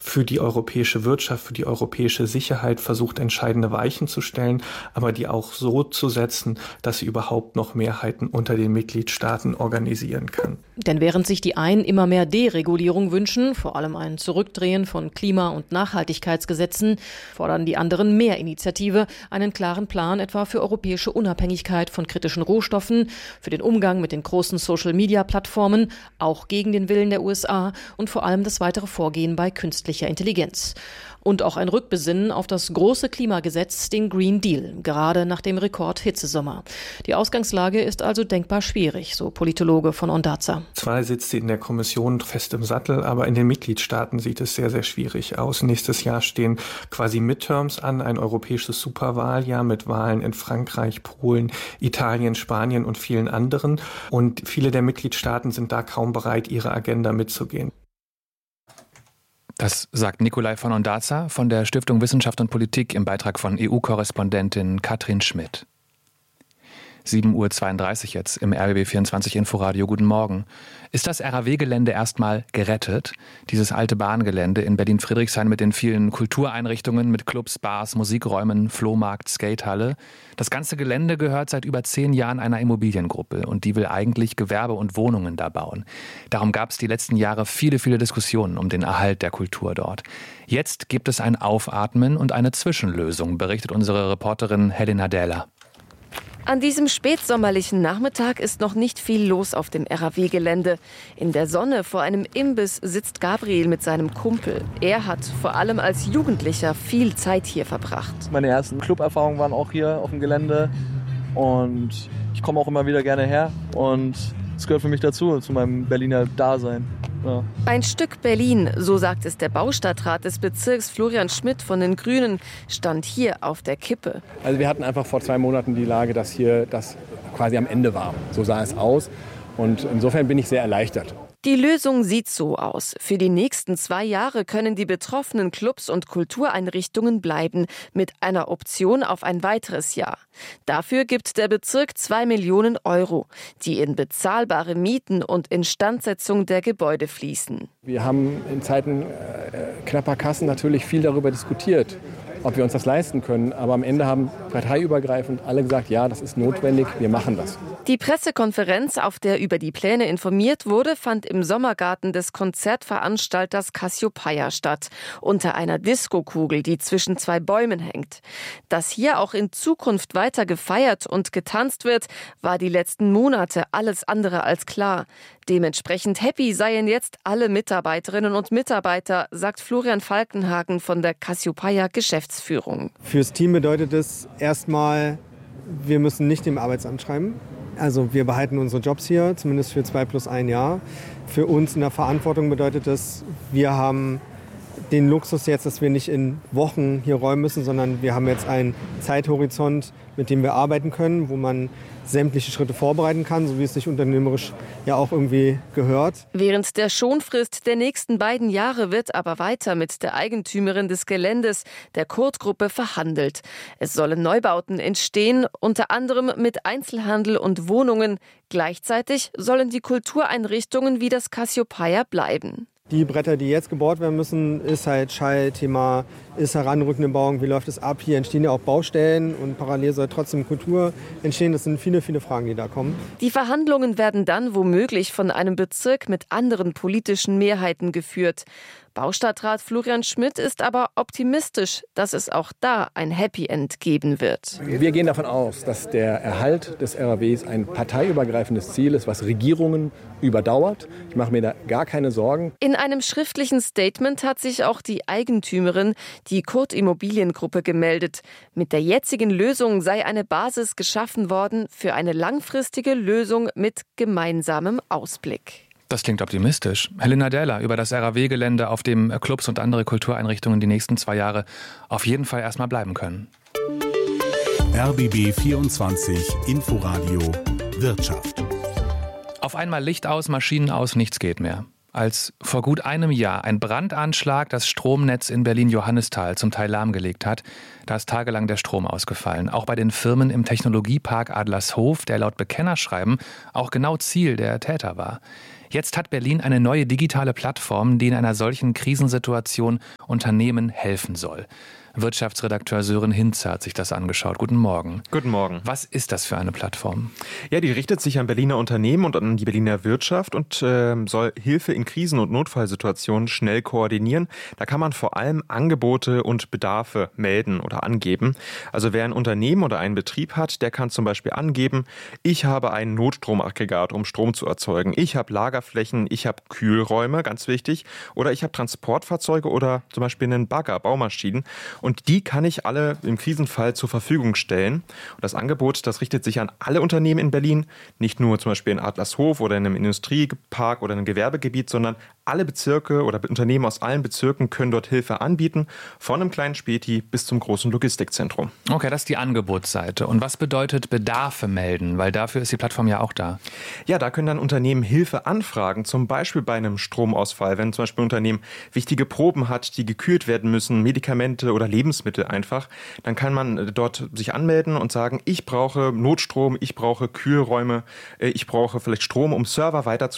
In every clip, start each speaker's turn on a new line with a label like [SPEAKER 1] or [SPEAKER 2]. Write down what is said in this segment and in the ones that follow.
[SPEAKER 1] für die europäische Wirtschaft, für die europäische Sicherheit versucht, entscheidende Weichen zu stellen, aber die auch so zu setzen, dass sie überhaupt noch Mehrheiten unter den Mitgliedstaaten organisieren kann.
[SPEAKER 2] Denn während sich die einen immer mehr Deregulierung wünschen, vor allem ein Zurückdrehen von Klima- und Nachhaltigkeitsgesetzen, fordern die anderen mehr Initiative, einen klaren Plan etwa für europäische Unabhängigkeit von kritischen Rohstoffen, für den Umgang mit den großen Social-Media-Plattformen, auch gegen den Willen der USA und vor allem das weitere Vorgehen bei künstlicher Intelligenz. Und auch ein Rückbesinnen auf das große Klimagesetz, den Green Deal, gerade nach dem Rekord-Hitzesommer. Die Ausgangslage ist also denkbar schwierig, so Politologe von Ondaatje.
[SPEAKER 1] Zwar sitzt sie in der Kommission fest im Sattel, aber in den Mitgliedstaaten sieht es sehr, sehr schwierig aus. Nächstes Jahr stehen quasi Midterms an, ein europäisches Superwahljahr mit Wahlen in Frankreich, Polen, Italien, Spanien und vielen anderen. Und viele der Mitgliedstaaten sind da kaum bereit, ihre Agenda mitzugehen.
[SPEAKER 3] Das sagt Nikolai von Ondaatje von der Stiftung Wissenschaft und Politik im Beitrag von EU-Korrespondentin Katrin Schmidt. 7.32 Uhr jetzt im RBB24 Inforadio. Guten Morgen. Ist das RAW-Gelände erstmal gerettet? Dieses alte Bahngelände in Berlin-Friedrichshain mit den vielen Kultureinrichtungen, mit Clubs, Bars, Musikräumen, Flohmarkt, Skatehalle. Das ganze Gelände gehört seit über 10 Jahren einer Immobiliengruppe und die will eigentlich Gewerbe und Wohnungen da bauen. Darum gab es die letzten Jahre viele, viele Diskussionen um den Erhalt der Kultur dort. Jetzt gibt es ein Aufatmen und eine Zwischenlösung, berichtet unsere Reporterin Helena Dähler.
[SPEAKER 4] An diesem spätsommerlichen Nachmittag ist noch nicht viel los auf dem RAW-Gelände. In der Sonne vor einem Imbiss sitzt Gabriel mit seinem Kumpel. Er hat vor allem als Jugendlicher viel Zeit hier verbracht.
[SPEAKER 5] Meine ersten Club-Erfahrungen waren auch hier auf dem Gelände und ich komme auch immer wieder gerne her und es gehört für mich dazu, zu meinem Berliner Dasein. Ja.
[SPEAKER 4] Ein Stück Berlin, so sagt es der Baustadtrat des Bezirks Florian Schmidt von den Grünen, stand hier auf der Kippe.
[SPEAKER 6] Also wir hatten einfach vor 2 Monaten die Lage, dass hier das quasi am Ende war. So sah es aus und insofern bin ich sehr erleichtert.
[SPEAKER 4] Die Lösung sieht so aus. Für die nächsten 2 Jahre können die betroffenen Clubs und Kultureinrichtungen bleiben, mit einer Option auf ein weiteres Jahr. Dafür gibt der Bezirk 2 Millionen Euro, die in bezahlbare Mieten und Instandsetzung der Gebäude fließen.
[SPEAKER 6] Wir haben in Zeiten knapper Kassen natürlich viel darüber diskutiert, ob wir uns das leisten können. Aber am Ende haben parteiübergreifend alle gesagt, ja, das ist notwendig, wir machen das.
[SPEAKER 4] Die Pressekonferenz, auf der über die Pläne informiert wurde, fand im Sommergarten des Konzertveranstalters Cassiopeia statt, unter einer Diskokugel, die zwischen 2 Bäumen hängt. Dass hier auch in Zukunft weiter gefeiert und getanzt wird, war die letzten Monate alles andere als klar. Dementsprechend happy seien jetzt alle Mitarbeiterinnen und Mitarbeiter, sagt Florian Falkenhagen von der Cassiopeia Geschäftsführung.
[SPEAKER 7] Fürs Team bedeutet es erstmal, wir müssen nicht dem Arbeitsamt schreiben. Also wir behalten unsere Jobs hier, zumindest für 2+1 Jahr. Für uns in der Verantwortung bedeutet es, wir haben den Luxus jetzt, dass wir nicht in Wochen hier räumen müssen, sondern wir haben jetzt einen Zeithorizont, mit dem wir arbeiten können, wo man sämtliche Schritte vorbereiten kann, so wie es sich unternehmerisch ja auch irgendwie gehört.
[SPEAKER 4] Während der Schonfrist der nächsten 2 Jahre wird aber weiter mit der Eigentümerin des Geländes, der Kurt-Gruppe, verhandelt. Es sollen Neubauten entstehen, unter anderem mit Einzelhandel und Wohnungen. Gleichzeitig sollen die Kultureinrichtungen wie das Cassiopeia bleiben.
[SPEAKER 7] Die Bretter, die jetzt gebaut werden müssen, ist halt Schallthema, ist heranrückende Bauung, wie läuft es ab? Hier entstehen ja auch Baustellen und parallel soll trotzdem Kultur entstehen. Das sind viele, viele Fragen, die da kommen.
[SPEAKER 4] Die Verhandlungen werden dann womöglich von einem Bezirk mit anderen politischen Mehrheiten geführt. Baustadtrat Florian Schmidt ist aber optimistisch, dass es auch da ein Happy End geben wird.
[SPEAKER 6] Wir gehen davon aus, dass der Erhalt des RAWs ein parteiübergreifendes Ziel ist, was Regierungen überdauert. Ich mache mir da gar keine Sorgen.
[SPEAKER 4] In einem schriftlichen Statement hat sich auch die Eigentümerin, die Kurt Immobiliengruppe, gemeldet. Mit der jetzigen Lösung sei eine Basis geschaffen worden für eine langfristige Lösung mit gemeinsamem Ausblick.
[SPEAKER 3] Das klingt optimistisch. Helena Dähler über das RAW-Gelände, auf dem Clubs und andere Kultureinrichtungen die nächsten 2 Jahre auf jeden Fall erstmal bleiben können.
[SPEAKER 8] RBB 24 Inforadio Wirtschaft.
[SPEAKER 3] Auf einmal Licht aus, Maschinen aus, nichts geht mehr. Als vor gut einem Jahr ein Brandanschlag das Stromnetz in Berlin-Johannisthal zum Teil lahmgelegt hat, da ist tagelang der Strom ausgefallen. Auch bei den Firmen im Technologiepark Adlershof, der laut Bekennerschreiben auch genau Ziel der Täter war. Jetzt hat Berlin eine neue digitale Plattform, die in einer solchen Krisensituation Unternehmen helfen soll. Wirtschaftsredakteur Sören Hinze hat sich das angeschaut. Guten Morgen.
[SPEAKER 9] Guten Morgen.
[SPEAKER 3] Was ist das für eine Plattform?
[SPEAKER 9] Ja, die richtet sich an Berliner Unternehmen und an die Berliner Wirtschaft und soll Hilfe in Krisen- und Notfallsituationen schnell koordinieren. Da kann man vor allem Angebote und Bedarfe melden oder angeben. Also wer ein Unternehmen oder einen Betrieb hat, der kann zum Beispiel angeben, ich habe ein Notstromaggregat, um Strom zu erzeugen. Ich habe Lagerflächen, ich habe Kühlräume, ganz wichtig. Oder ich habe Transportfahrzeuge oder zum Beispiel einen Bagger, Baumaschinen. Und die kann ich alle im Krisenfall zur Verfügung stellen. Und das Angebot, das richtet sich an alle Unternehmen in Berlin, nicht nur zum Beispiel in Adlershof oder in einem Industriepark oder einem Gewerbegebiet, sondern alle Bezirke oder Unternehmen aus allen Bezirken können dort Hilfe anbieten, von einem kleinen Späti bis zum großen Logistikzentrum.
[SPEAKER 3] Okay, das ist die Angebotsseite. Und was bedeutet Bedarfe melden? Weil dafür ist die Plattform ja auch da.
[SPEAKER 9] Ja, da können dann Unternehmen Hilfe anfragen, zum Beispiel bei einem Stromausfall, wenn zum Beispiel ein Unternehmen wichtige Proben hat, die gekühlt werden müssen, Medikamente oder Lebensmittel einfach, dann kann man dort sich anmelden und sagen, ich brauche Notstrom, ich brauche Kühlräume, ich brauche vielleicht Strom, um Server weiter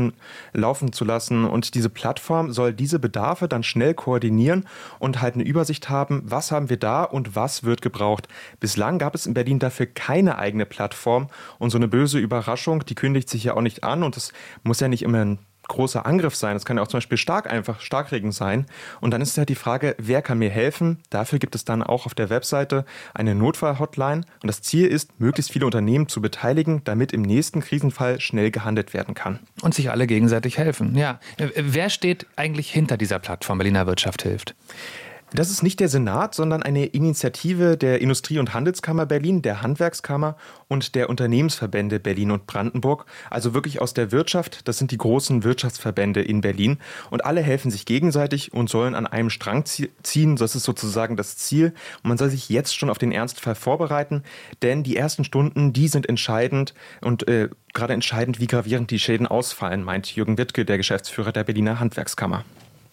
[SPEAKER 9] laufen zu lassen. Und diese Plattform soll diese Bedarfe dann schnell koordinieren und halt eine Übersicht haben, was haben wir da und was wird gebraucht. Bislang gab es in Berlin dafür keine eigene Plattform und so eine böse Überraschung, die kündigt sich ja auch nicht an und es muss ja nicht immer ein großer Angriff sein. Es kann ja auch zum Beispiel Starkregen sein. Und dann ist ja die Frage, wer kann mir helfen? Dafür gibt es dann auch auf der Webseite eine Notfall-Hotline. Und das Ziel ist, möglichst viele Unternehmen zu beteiligen, damit im nächsten Krisenfall schnell gehandelt werden kann.
[SPEAKER 3] Und sich alle gegenseitig helfen. Ja. Wer steht eigentlich hinter dieser Plattform Berliner Wirtschaft hilft?
[SPEAKER 9] Das ist nicht der Senat, sondern eine Initiative der Industrie- und Handelskammer Berlin, der Handwerkskammer und der Unternehmensverbände Berlin und Brandenburg. Also wirklich aus der Wirtschaft. Das sind die großen Wirtschaftsverbände in Berlin. Und alle helfen sich gegenseitig und sollen an einem Strang ziehen. Das ist sozusagen das Ziel. Und man soll sich jetzt schon auf den Ernstfall vorbereiten. Denn die ersten Stunden, die sind entscheidend und gerade entscheidend, wie gravierend die Schäden ausfallen, meint Jürgen Wittke, der Geschäftsführer der Berliner Handwerkskammer.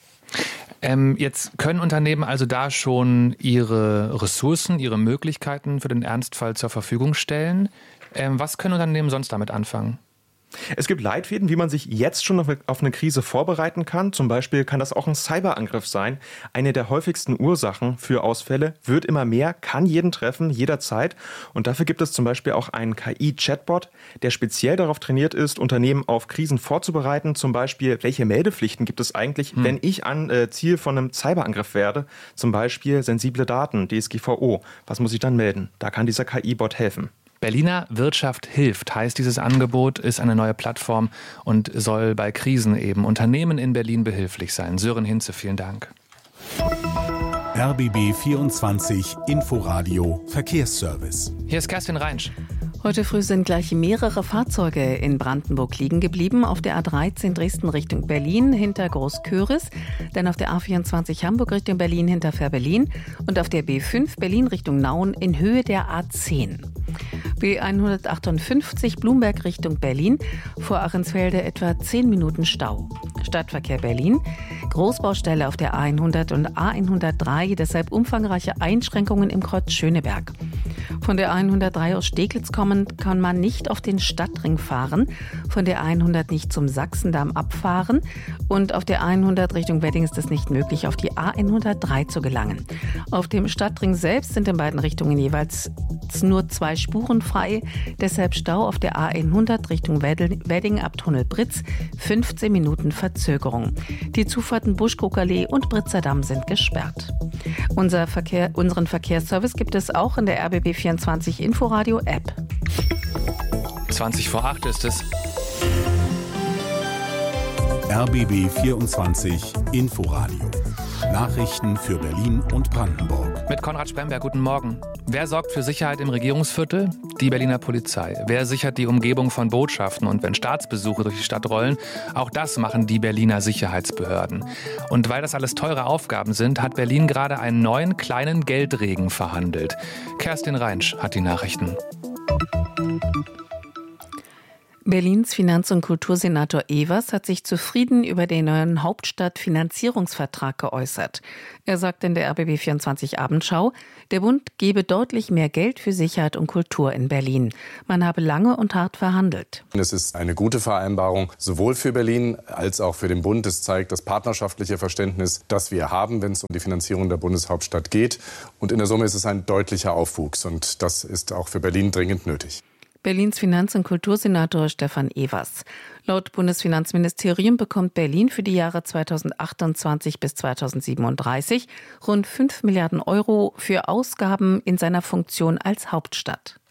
[SPEAKER 3] Jetzt können Unternehmen also da schon ihre Ressourcen, ihre Möglichkeiten für den Ernstfall zur Verfügung stellen. Was können Unternehmen sonst damit anfangen?
[SPEAKER 9] Es gibt Leitfäden, wie man sich jetzt schon auf eine Krise vorbereiten kann. Zum Beispiel kann das auch ein Cyberangriff sein. Eine der häufigsten Ursachen für Ausfälle wird immer mehr, kann jeden treffen, jederzeit. Und dafür gibt es zum Beispiel auch einen KI-Chatbot, der speziell darauf trainiert ist, Unternehmen auf Krisen vorzubereiten. Zum Beispiel, welche Meldepflichten gibt es eigentlich, wenn ich Ziel von einem Cyberangriff werde? Zum Beispiel sensible Daten, DSGVO. Was muss ich dann melden? Da kann dieser KI-Bot helfen.
[SPEAKER 3] Berliner Wirtschaft hilft, heißt dieses Angebot, ist eine neue Plattform und soll bei Krisen eben Unternehmen in Berlin behilflich sein. Sören Hinze, vielen Dank.
[SPEAKER 8] RBB 24 Inforadio Verkehrsservice.
[SPEAKER 3] Hier ist Kerstin Reinsch.
[SPEAKER 10] Heute früh sind gleich mehrere Fahrzeuge in Brandenburg liegen geblieben. Auf der A13 Dresden Richtung Berlin hinter Großköris, dann auf der A24 Hamburg Richtung Berlin hinter Fehrbellin und auf der B5 Berlin Richtung Nauen in Höhe der A10. B158 Blumberg Richtung Berlin, vor Ahrensfelde etwa 10 Minuten Stau. Stadtverkehr Berlin, Großbaustelle auf der A100 und A103, deshalb umfangreiche Einschränkungen im Kreuz Schöneberg. Von der A103 aus Steglitz kommend kann man nicht auf den Stadtring fahren, von der A100 nicht zum Sachsendamm abfahren und auf der A100 Richtung Wedding ist es nicht möglich, auf die A103 zu gelangen. Auf dem Stadtring selbst sind in beiden Richtungen jeweils nur 2 Spuren frei, deshalb Stau auf der A100 Richtung Wedding ab Tunnel Britz, 15 Minuten Verzögerung. Die Zufahrten Buschkrugallee und Britzer sind gesperrt. Unseren Verkehrsservice gibt es auch in der RBB 24 Inforadio App.
[SPEAKER 3] 20 vor 8 ist es.
[SPEAKER 8] RBB 24 Inforadio. Nachrichten für Berlin und Brandenburg.
[SPEAKER 3] Mit Konrad Spremberg, guten Morgen. Wer sorgt für Sicherheit im Regierungsviertel? Die Berliner Polizei. Wer sichert die Umgebung von Botschaften und wenn Staatsbesuche durch die Stadt rollen? Auch das machen die Berliner Sicherheitsbehörden. Und weil das alles teure Aufgaben sind, hat Berlin gerade einen neuen kleinen Geldregen verhandelt. Kerstin Reinsch hat die Nachrichten.
[SPEAKER 10] Berlins Finanz- und Kultursenator Evers hat sich zufrieden über den neuen Hauptstadtfinanzierungsvertrag geäußert. Er sagt in der RBB24 Abendschau, der Bund gebe deutlich mehr Geld für Sicherheit und Kultur in Berlin. Man habe lange und hart verhandelt.
[SPEAKER 11] Es ist eine gute Vereinbarung, sowohl für Berlin als auch für den Bund. Es zeigt das partnerschaftliche Verständnis, das wir haben, wenn es um die Finanzierung der Bundeshauptstadt geht. Und in der Summe ist es ein deutlicher Aufwuchs. Und das ist auch für Berlin dringend nötig.
[SPEAKER 10] Berlins Finanz- und Kultursenator Stefan Evers. Laut Bundesfinanzministerium bekommt Berlin für die Jahre 2028 bis 2037 rund 5 Milliarden Euro für Ausgaben in seiner Funktion als Hauptstadt.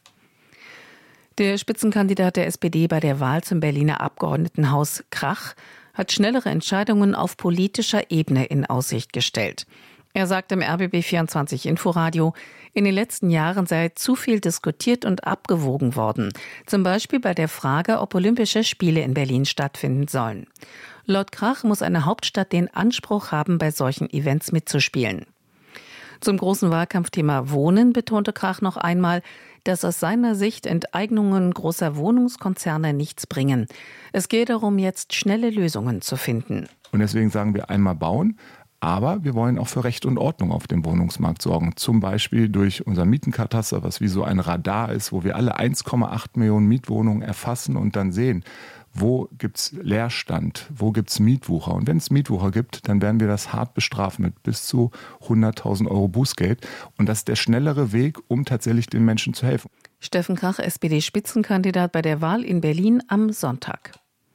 [SPEAKER 10] Der Spitzenkandidat der SPD bei der Wahl zum Berliner Abgeordnetenhaus Krach hat schnellere Entscheidungen auf politischer Ebene in Aussicht gestellt. Er sagt im RBB24 Inforadio, in den letzten Jahren sei zu viel diskutiert und abgewogen worden. Zum Beispiel bei der Frage, ob Olympische Spiele in Berlin stattfinden sollen. Laut Krach muss eine Hauptstadt den Anspruch haben, bei solchen Events mitzuspielen. Zum großen Wahlkampfthema Wohnen betonte Krach noch einmal, dass aus seiner Sicht Enteignungen großer Wohnungskonzerne nichts bringen. Es gehe darum, jetzt schnelle Lösungen zu finden.
[SPEAKER 12] Und deswegen sagen wir einmal bauen. Aber wir wollen auch für Recht und Ordnung auf dem Wohnungsmarkt sorgen. Zum Beispiel durch unser Mietenkataster, was wie so ein Radar ist, wo wir alle 1,8 Millionen Mietwohnungen erfassen und dann sehen, wo gibt's Leerstand, wo gibt's Mietwucher. Und wenn es Mietwucher gibt, dann werden wir das hart bestrafen mit bis zu 100.000 Euro Bußgeld. Und das ist der schnellere Weg, um tatsächlich den Menschen zu helfen.
[SPEAKER 10] Steffen Krach, SPD-Spitzenkandidat bei der Wahl in Berlin am Sonntag.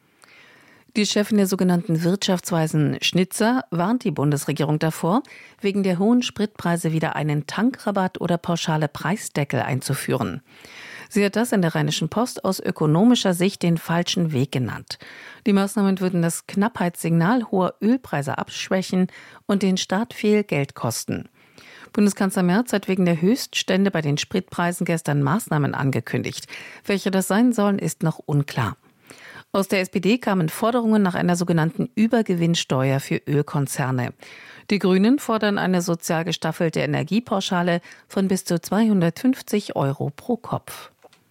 [SPEAKER 10] Die Chefin der sogenannten Wirtschaftsweisen Schnitzer warnt die Bundesregierung davor, wegen der hohen Spritpreise wieder einen Tankrabatt oder pauschale Preisdeckel einzuführen. Sie hat das in der Rheinischen Post aus ökonomischer Sicht den falschen Weg genannt. Die Maßnahmen würden das Knappheitssignal hoher Ölpreise abschwächen und den Staat viel Geld kosten. Bundeskanzler Merz hat wegen der Höchststände bei den Spritpreisen gestern Maßnahmen angekündigt. Welche das sein sollen, ist noch unklar. Aus der SPD kamen Forderungen nach einer sogenannten Übergewinnsteuer für Ölkonzerne. Die Grünen fordern eine sozial gestaffelte Energiepauschale von bis zu 250 Euro pro Kopf.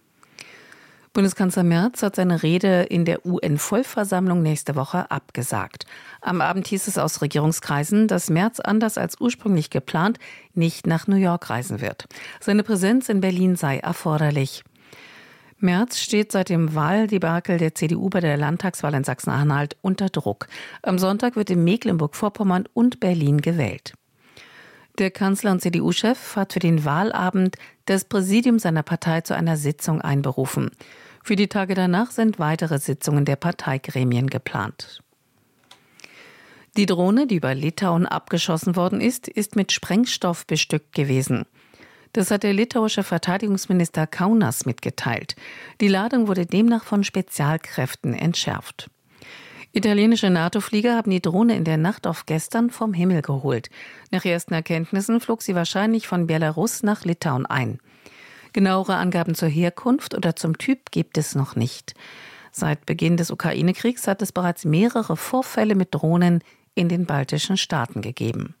[SPEAKER 10] Bundeskanzler Merz hat seine Rede in der UN-Vollversammlung nächste Woche abgesagt. Am Abend hieß es aus Regierungskreisen, dass Merz anders als ursprünglich geplant nicht nach New York reisen wird. Seine Präsenz in Berlin sei erforderlich. Merz steht seit dem Wahldebakel der CDU bei der Landtagswahl in Sachsen-Anhalt unter Druck. Am Sonntag wird in Mecklenburg-Vorpommern und Berlin gewählt. Der Kanzler und CDU-Chef hat für den Wahlabend das Präsidium seiner Partei zu einer Sitzung einberufen. Für die Tage danach sind weitere Sitzungen der Parteigremien geplant. Die Drohne, die über Litauen abgeschossen worden ist mit Sprengstoff bestückt gewesen. Das hat der litauische Verteidigungsminister Kaunas mitgeteilt. Die Ladung wurde demnach von Spezialkräften entschärft. Italienische NATO-Flieger haben die Drohne in der Nacht auf gestern vom Himmel geholt. Nach ersten Erkenntnissen flog sie wahrscheinlich von Belarus nach Litauen ein. Genauere Angaben zur Herkunft oder zum Typ gibt es noch nicht. Seit Beginn des Ukraine-Kriegs hat es bereits mehrere Vorfälle mit Drohnen in den baltischen Staaten gegeben.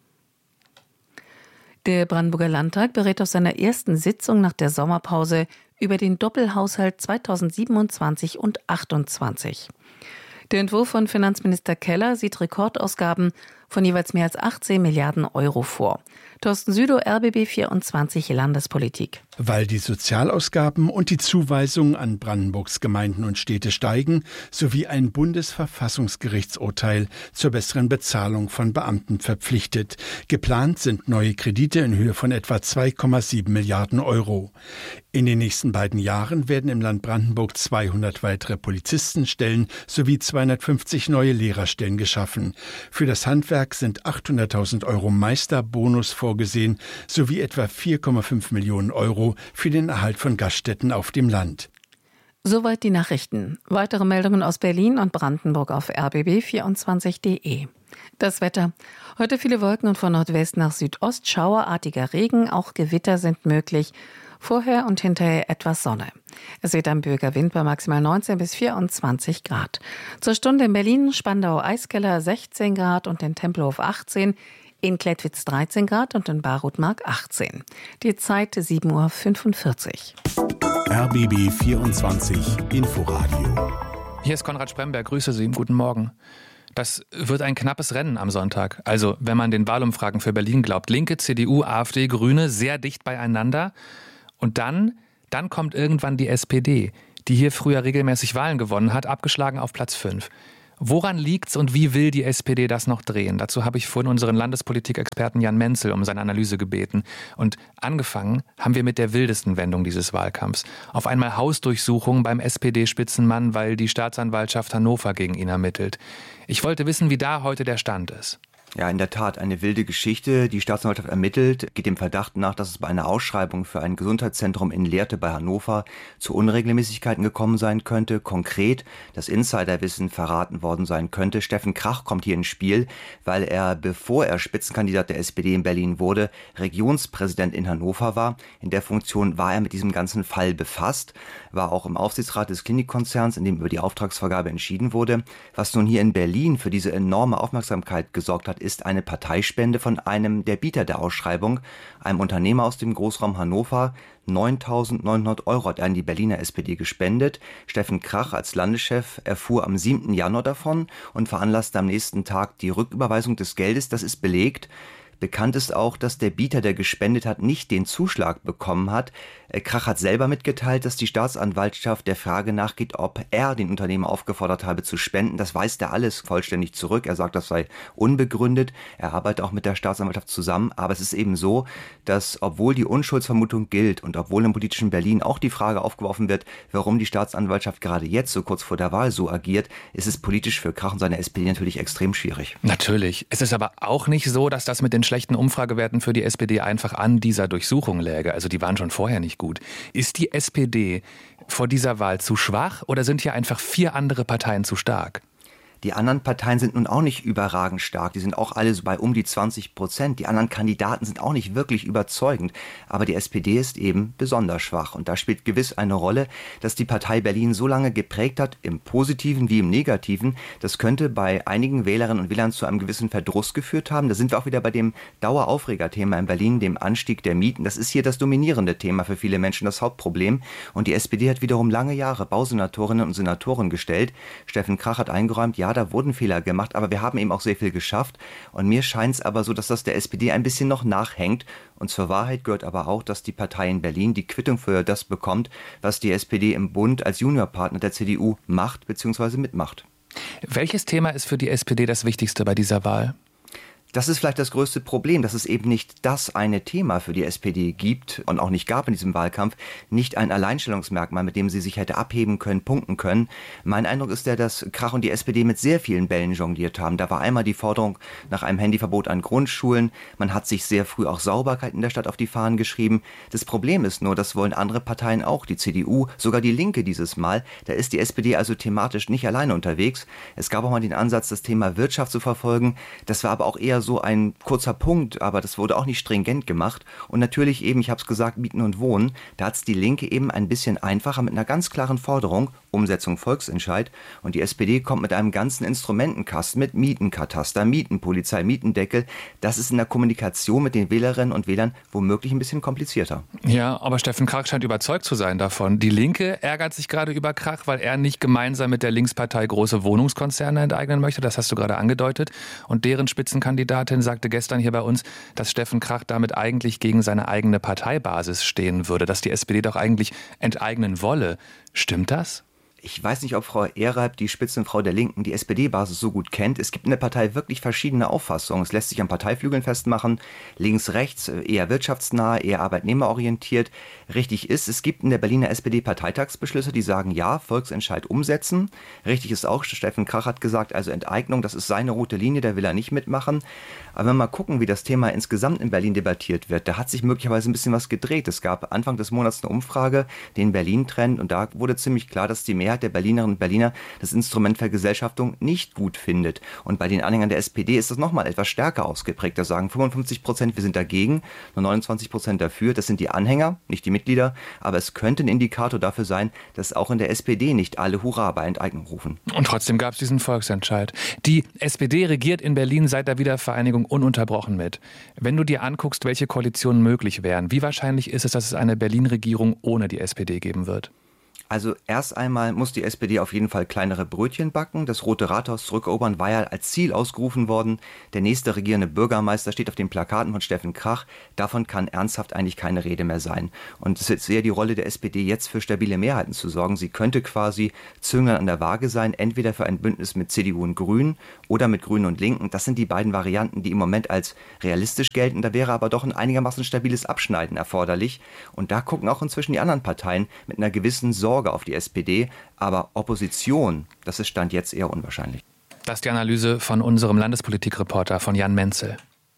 [SPEAKER 10] Der Brandenburger Landtag berät auf seiner ersten Sitzung nach der Sommerpause über den Doppelhaushalt 2027 und 2028. Der Entwurf von Finanzminister Keller sieht Rekordausgaben von jeweils mehr als 18 Milliarden Euro vor. Thorsten Südow, RBB24 Landespolitik.
[SPEAKER 13] Weil die Sozialausgaben und die Zuweisungen an Brandenburgs Gemeinden und Städte steigen, sowie ein Bundesverfassungsgerichtsurteil zur besseren Bezahlung von Beamten verpflichtet. Geplant sind neue Kredite in Höhe von etwa 2,7 Milliarden Euro. In den nächsten beiden Jahren werden im Land Brandenburg 200 weitere Polizistenstellen sowie 250 neue Lehrerstellen geschaffen. Für das Handwerk sind 800.000 Euro Meisterbonus vorgesehen, sowie etwa 4,5 Millionen Euro für den Erhalt von Gaststätten auf dem Land.
[SPEAKER 10] Soweit die Nachrichten. Weitere Meldungen aus Berlin und Brandenburg auf rbb24.de. Das Wetter. Heute viele Wolken und von Nordwest nach Südost schauerartiger Regen, auch Gewitter sind möglich. Vorher und hinterher etwas Sonne. Es weht ein böiger Wind bei maximal 19 bis 24 Grad. Zur Stunde in Berlin, Spandau, Eiskeller 16 Grad und in Tempelhof 18, in Klettwitz 13 Grad und in Barutmark 18. Die Zeit 7:45 Uhr.
[SPEAKER 8] RBB 24 Inforadio.
[SPEAKER 3] Hier ist Konrad Spremberg, grüße Sie, guten Morgen. Das wird ein knappes Rennen am Sonntag. Also, wenn man den Wahlumfragen für Berlin glaubt. Linke, CDU, AfD, Grüne sehr dicht beieinander. Und dann kommt irgendwann die SPD, die hier früher regelmäßig Wahlen gewonnen hat, abgeschlagen auf Platz 5. Woran liegt's und wie will die SPD das noch drehen? Dazu habe ich vorhin unseren Landespolitikexperten Jan Menzel um seine Analyse gebeten. Und angefangen haben wir mit der wildesten Wendung dieses Wahlkampfs. Auf einmal Hausdurchsuchung beim SPD-Spitzenmann, weil die Staatsanwaltschaft Hannover gegen ihn ermittelt. Ich wollte wissen, wie da heute der Stand ist.
[SPEAKER 14] Ja, in der Tat eine wilde Geschichte. Die Staatsanwaltschaft ermittelt, geht dem Verdacht nach, dass es bei einer Ausschreibung für ein Gesundheitszentrum in Lehrte bei Hannover zu Unregelmäßigkeiten gekommen sein könnte. Konkret, dass Insiderwissen verraten worden sein könnte. Steffen Krach kommt hier ins Spiel, weil er, bevor er Spitzenkandidat der SPD in Berlin wurde, Regionspräsident in Hannover war. In der Funktion war er mit diesem ganzen Fall befasst, war auch im Aufsichtsrat des Klinikkonzerns, in dem über die Auftragsvergabe entschieden wurde. Was nun hier in Berlin für diese enorme Aufmerksamkeit gesorgt hat, ist eine Parteispende von einem der Bieter der Ausschreibung, einem Unternehmer aus dem Großraum Hannover. 9.900 € hat er an die Berliner SPD gespendet. Steffen Krach als Landeschef erfuhr am 7. Januar davon und veranlasste am nächsten Tag die Rücküberweisung des Geldes. Das ist belegt. Bekannt ist auch, dass der Bieter, der gespendet hat, nicht den Zuschlag bekommen hat. Krach hat selber mitgeteilt, dass die Staatsanwaltschaft der Frage nachgeht, ob er den Unternehmer aufgefordert habe zu spenden. Das weist er alles vollständig zurück. Er sagt, das sei unbegründet. Er arbeitet auch mit der Staatsanwaltschaft zusammen. Aber es ist eben so, dass obwohl die Unschuldsvermutung gilt und obwohl im politischen Berlin auch die Frage aufgeworfen wird, warum die Staatsanwaltschaft gerade jetzt, so kurz vor der Wahl, so agiert, ist es politisch für Krach und seine SPD natürlich extrem schwierig.
[SPEAKER 3] Natürlich. Es ist aber auch nicht so, dass das mit den schlechten Umfragewerten für die SPD einfach an dieser Durchsuchung läge. Also die waren schon vorher nicht gut. Ist die SPD vor dieser Wahl zu schwach oder sind hier einfach 4 andere Parteien zu stark?
[SPEAKER 14] Die anderen Parteien sind nun auch nicht überragend stark. Die sind auch alle so bei um die 20%. Die anderen Kandidaten sind auch nicht wirklich überzeugend. Aber die SPD ist eben besonders schwach. Und da spielt gewiss eine Rolle, dass die Partei Berlin so lange geprägt hat, im Positiven wie im Negativen. Das könnte bei einigen Wählerinnen und Wählern zu einem gewissen Verdruss geführt haben. Da sind wir auch wieder bei dem Daueraufregerthema in Berlin, dem Anstieg der Mieten. Das ist hier das dominierende Thema für viele Menschen, das Hauptproblem. Und die SPD hat wiederum lange Jahre Bausenatorinnen und Senatoren gestellt. Steffen Krach hat eingeräumt, ja, da wurden Fehler gemacht, aber wir haben eben auch sehr viel geschafft. Und mir scheint es aber so, dass das der SPD ein bisschen noch nachhängt. Und zur Wahrheit gehört aber auch, dass die Partei in Berlin die Quittung für das bekommt, was die SPD im Bund als Juniorpartner der CDU macht bzw. mitmacht.
[SPEAKER 3] Welches Thema ist für die SPD das Wichtigste bei dieser Wahl?
[SPEAKER 14] Das ist vielleicht das größte Problem, dass es eben nicht das eine Thema für die SPD gibt und auch nicht gab in diesem Wahlkampf, nicht ein Alleinstellungsmerkmal, mit dem sie sich hätte abheben können, punkten können. Mein Eindruck ist der, dass Krach und die SPD mit sehr vielen Bällen jongliert haben. Da war einmal die Forderung nach einem Handyverbot an Grundschulen. Man hat sich sehr früh auch Sauberkeit in der Stadt auf die Fahnen geschrieben. Das Problem ist nur, das wollen andere Parteien auch, die CDU, sogar die Linke dieses Mal. Da ist die SPD also thematisch nicht alleine unterwegs. Es gab auch mal den Ansatz, das Thema Wirtschaft zu verfolgen. Das war aber auch eher so ein kurzer Punkt, aber das wurde auch nicht stringent gemacht. Und natürlich eben, ich habe es gesagt, Mieten und Wohnen, da hat es die Linke eben ein bisschen einfacher mit einer ganz klaren Forderung, Umsetzung Volksentscheid. Und die SPD kommt mit einem ganzen Instrumentenkasten mit Mietenkataster, Mietenpolizei, Mietendeckel. Das ist in der Kommunikation mit den Wählerinnen und Wählern womöglich ein bisschen komplizierter.
[SPEAKER 3] Ja, aber Steffen Krach scheint überzeugt zu sein davon. Die Linke ärgert sich gerade über Krach, weil er nicht gemeinsam mit der Linkspartei große Wohnungskonzerne enteignen möchte. Das hast du gerade angedeutet. Und deren Spitzenkandidatin sagte gestern hier bei uns, dass Steffen Krach damit eigentlich gegen seine eigene Parteibasis stehen würde, dass die SPD doch eigentlich enteignen wolle. Stimmt das?
[SPEAKER 14] Ich weiß nicht, ob Frau Ehreib, die Spitzenfrau der Linken, die SPD-Basis so gut kennt. Es gibt in der Partei wirklich verschiedene Auffassungen. Es lässt sich an Parteiflügeln festmachen. Links, rechts, eher wirtschaftsnah, eher arbeitnehmerorientiert. Richtig ist, es gibt in der Berliner SPD Parteitagsbeschlüsse, die sagen, ja, Volksentscheid umsetzen. Richtig ist auch, Steffen Krach hat gesagt, also Enteignung, das ist seine rote Linie, da will er nicht mitmachen. Aber wenn wir mal gucken, wie das Thema insgesamt in Berlin debattiert wird, da hat sich möglicherweise ein bisschen was gedreht. Es gab Anfang des Monats eine Umfrage, den Berlin-Trend, und da wurde ziemlich klar, dass die Mehrheit Mehrheit der Berlinerinnen und Berliner das Instrument Vergesellschaftung nicht gut findet. Und bei den Anhängern der SPD ist das nochmal etwas stärker ausgeprägt. Da sagen 55%, wir sind dagegen, nur 29% dafür. Das sind die Anhänger, nicht die Mitglieder. Aber es könnte ein Indikator dafür sein, dass auch in der SPD nicht alle Hurra bei Enteignung rufen.
[SPEAKER 3] Und trotzdem gab es diesen Volksentscheid. Die SPD regiert in Berlin seit der Wiedervereinigung ununterbrochen mit. Wenn du dir anguckst, welche Koalitionen möglich wären, wie wahrscheinlich ist es, dass es eine Berlin-Regierung ohne die SPD geben wird?
[SPEAKER 14] Also erst einmal muss die SPD auf jeden Fall kleinere Brötchen backen. Das Rote Rathaus zurückerobern war ja als Ziel ausgerufen worden. Der nächste regierende Bürgermeister steht auf den Plakaten von Steffen Krach. Davon kann ernsthaft eigentlich keine Rede mehr sein. Und es ist eher die Rolle der SPD, jetzt für stabile Mehrheiten zu sorgen. Sie könnte quasi zögern an der Waage sein, entweder für ein Bündnis mit CDU und Grünen oder mit Grünen und Linken. Das sind die beiden Varianten, die im Moment als realistisch gelten. Da wäre aber doch ein einigermaßen stabiles Abschneiden erforderlich. Und da gucken auch inzwischen die anderen Parteien mit einer gewissen Sorge auf die SPD, aber Opposition, das ist Stand jetzt eher unwahrscheinlich.
[SPEAKER 3] Das ist die Analyse von unserem Landespolitikreporter von Jan Menzel.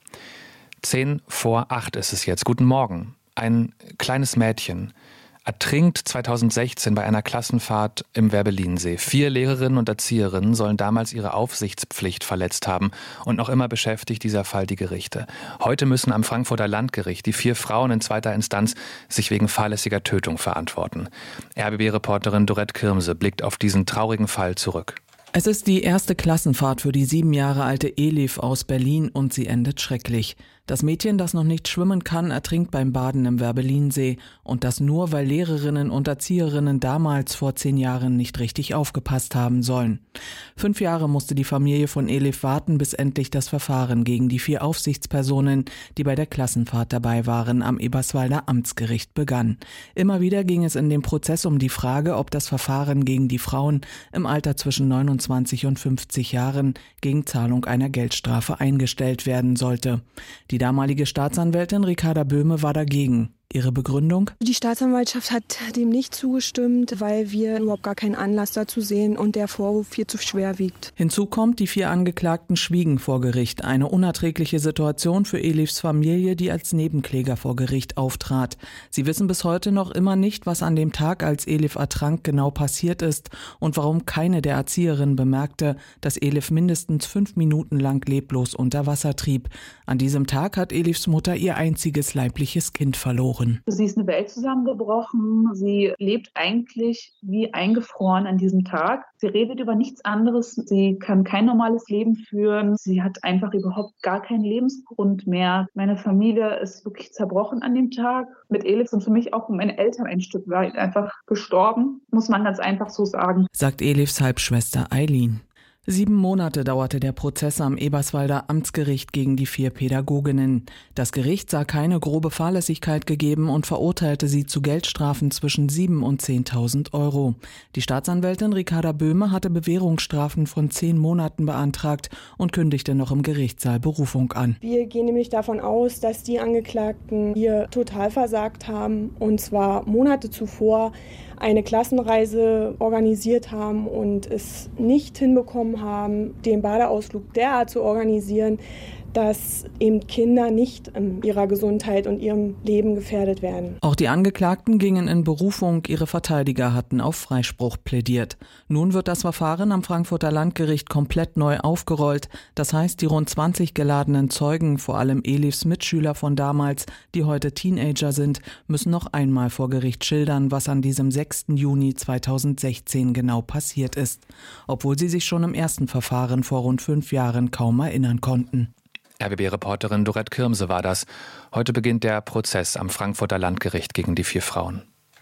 [SPEAKER 3] 7:50 ist es jetzt. Guten Morgen. Ein kleines Mädchen ertrinkt 2016 bei einer Klassenfahrt im Werbelinsee. 4 Lehrerinnen und Erzieherinnen sollen damals ihre Aufsichtspflicht verletzt haben. Und noch immer beschäftigt dieser Fall die Gerichte. Heute müssen am Frankfurter Landgericht die 4 Frauen in zweiter Instanz sich wegen fahrlässiger Tötung verantworten. RBB-Reporterin Dorette Kirmse blickt auf diesen traurigen Fall zurück.
[SPEAKER 15] Es ist die erste Klassenfahrt für die 7 Jahre alte Elif aus Berlin und sie endet schrecklich. Das Mädchen, das noch nicht schwimmen kann, ertrinkt beim Baden im Werbelinsee. Und das nur, weil Lehrerinnen und Erzieherinnen damals vor 10 Jahren nicht richtig aufgepasst haben sollen. 5 Jahre musste die Familie von Elif warten, bis endlich das Verfahren gegen die 4 Aufsichtspersonen, die bei der Klassenfahrt dabei waren, am Eberswalder Amtsgericht begann. Immer wieder ging es in dem Prozess um die Frage, ob das Verfahren gegen die Frauen im Alter zwischen 29 und 50 Jahren gegen Zahlung einer Geldstrafe eingestellt werden sollte. Die damalige Staatsanwältin Ricarda Böhme war dagegen. Ihre Begründung?
[SPEAKER 16] Die Staatsanwaltschaft hat dem nicht zugestimmt, weil wir überhaupt gar keinen Anlass dazu sehen und der Vorwurf viel zu schwer wiegt.
[SPEAKER 15] Hinzu kommt, die 4 Angeklagten schwiegen vor Gericht. Eine unerträgliche Situation für Elifs Familie, die als Nebenkläger vor Gericht auftrat. Sie wissen bis heute noch immer nicht, was an dem Tag, als Elif ertrank, genau passiert ist und warum keine der Erzieherinnen bemerkte, dass Elif mindestens 5 Minuten lang leblos unter Wasser trieb. An diesem Tag hat Elifs Mutter ihr einziges leibliches Kind verloren.
[SPEAKER 17] Sie ist eine Welt zusammengebrochen. Sie lebt eigentlich wie eingefroren an diesem Tag. Sie redet über nichts anderes. Sie kann kein normales Leben führen. Sie hat einfach überhaupt gar keinen Lebensgrund mehr. Meine Familie ist wirklich zerbrochen an dem Tag. Mit Elif sind für mich auch meine Eltern ein Stück weit einfach gestorben, muss man ganz einfach so sagen.
[SPEAKER 15] Sagt Elifs Halbschwester Eileen. 7 Monate dauerte der Prozess am Eberswalder Amtsgericht gegen die 4 Pädagoginnen. Das Gericht sah keine grobe Fahrlässigkeit gegeben und verurteilte sie zu Geldstrafen zwischen 7.000 und 10.000 Euro. Die Staatsanwältin Ricarda Böhme hatte Bewährungsstrafen von 10 Monaten beantragt und kündigte noch im Gerichtssaal Berufung an.
[SPEAKER 16] Wir gehen nämlich davon aus, dass die Angeklagten hier total versagt haben und zwar Monate zuvor eine Klassenreise organisiert haben und es nicht hinbekommen haben, den Badeausflug derart zu organisieren, dass eben Kinder nicht in ihrer Gesundheit und ihrem Leben gefährdet werden.
[SPEAKER 15] Auch die Angeklagten gingen in Berufung, ihre Verteidiger hatten auf Freispruch plädiert. Nun wird das Verfahren am Frankfurter Landgericht komplett neu aufgerollt. Das heißt, die rund 20 geladenen Zeugen, vor allem Elifs Mitschüler von damals, die heute Teenager sind, müssen noch einmal vor Gericht schildern, was an diesem 6. Juni 2016 genau passiert ist. Obwohl sie sich schon im ersten Verfahren vor rund 5 Jahren kaum erinnern konnten.
[SPEAKER 3] RBB-Reporterin Dorette Kirmse war das. Heute beginnt der Prozess am Frankfurter Landgericht gegen die 4 Frauen.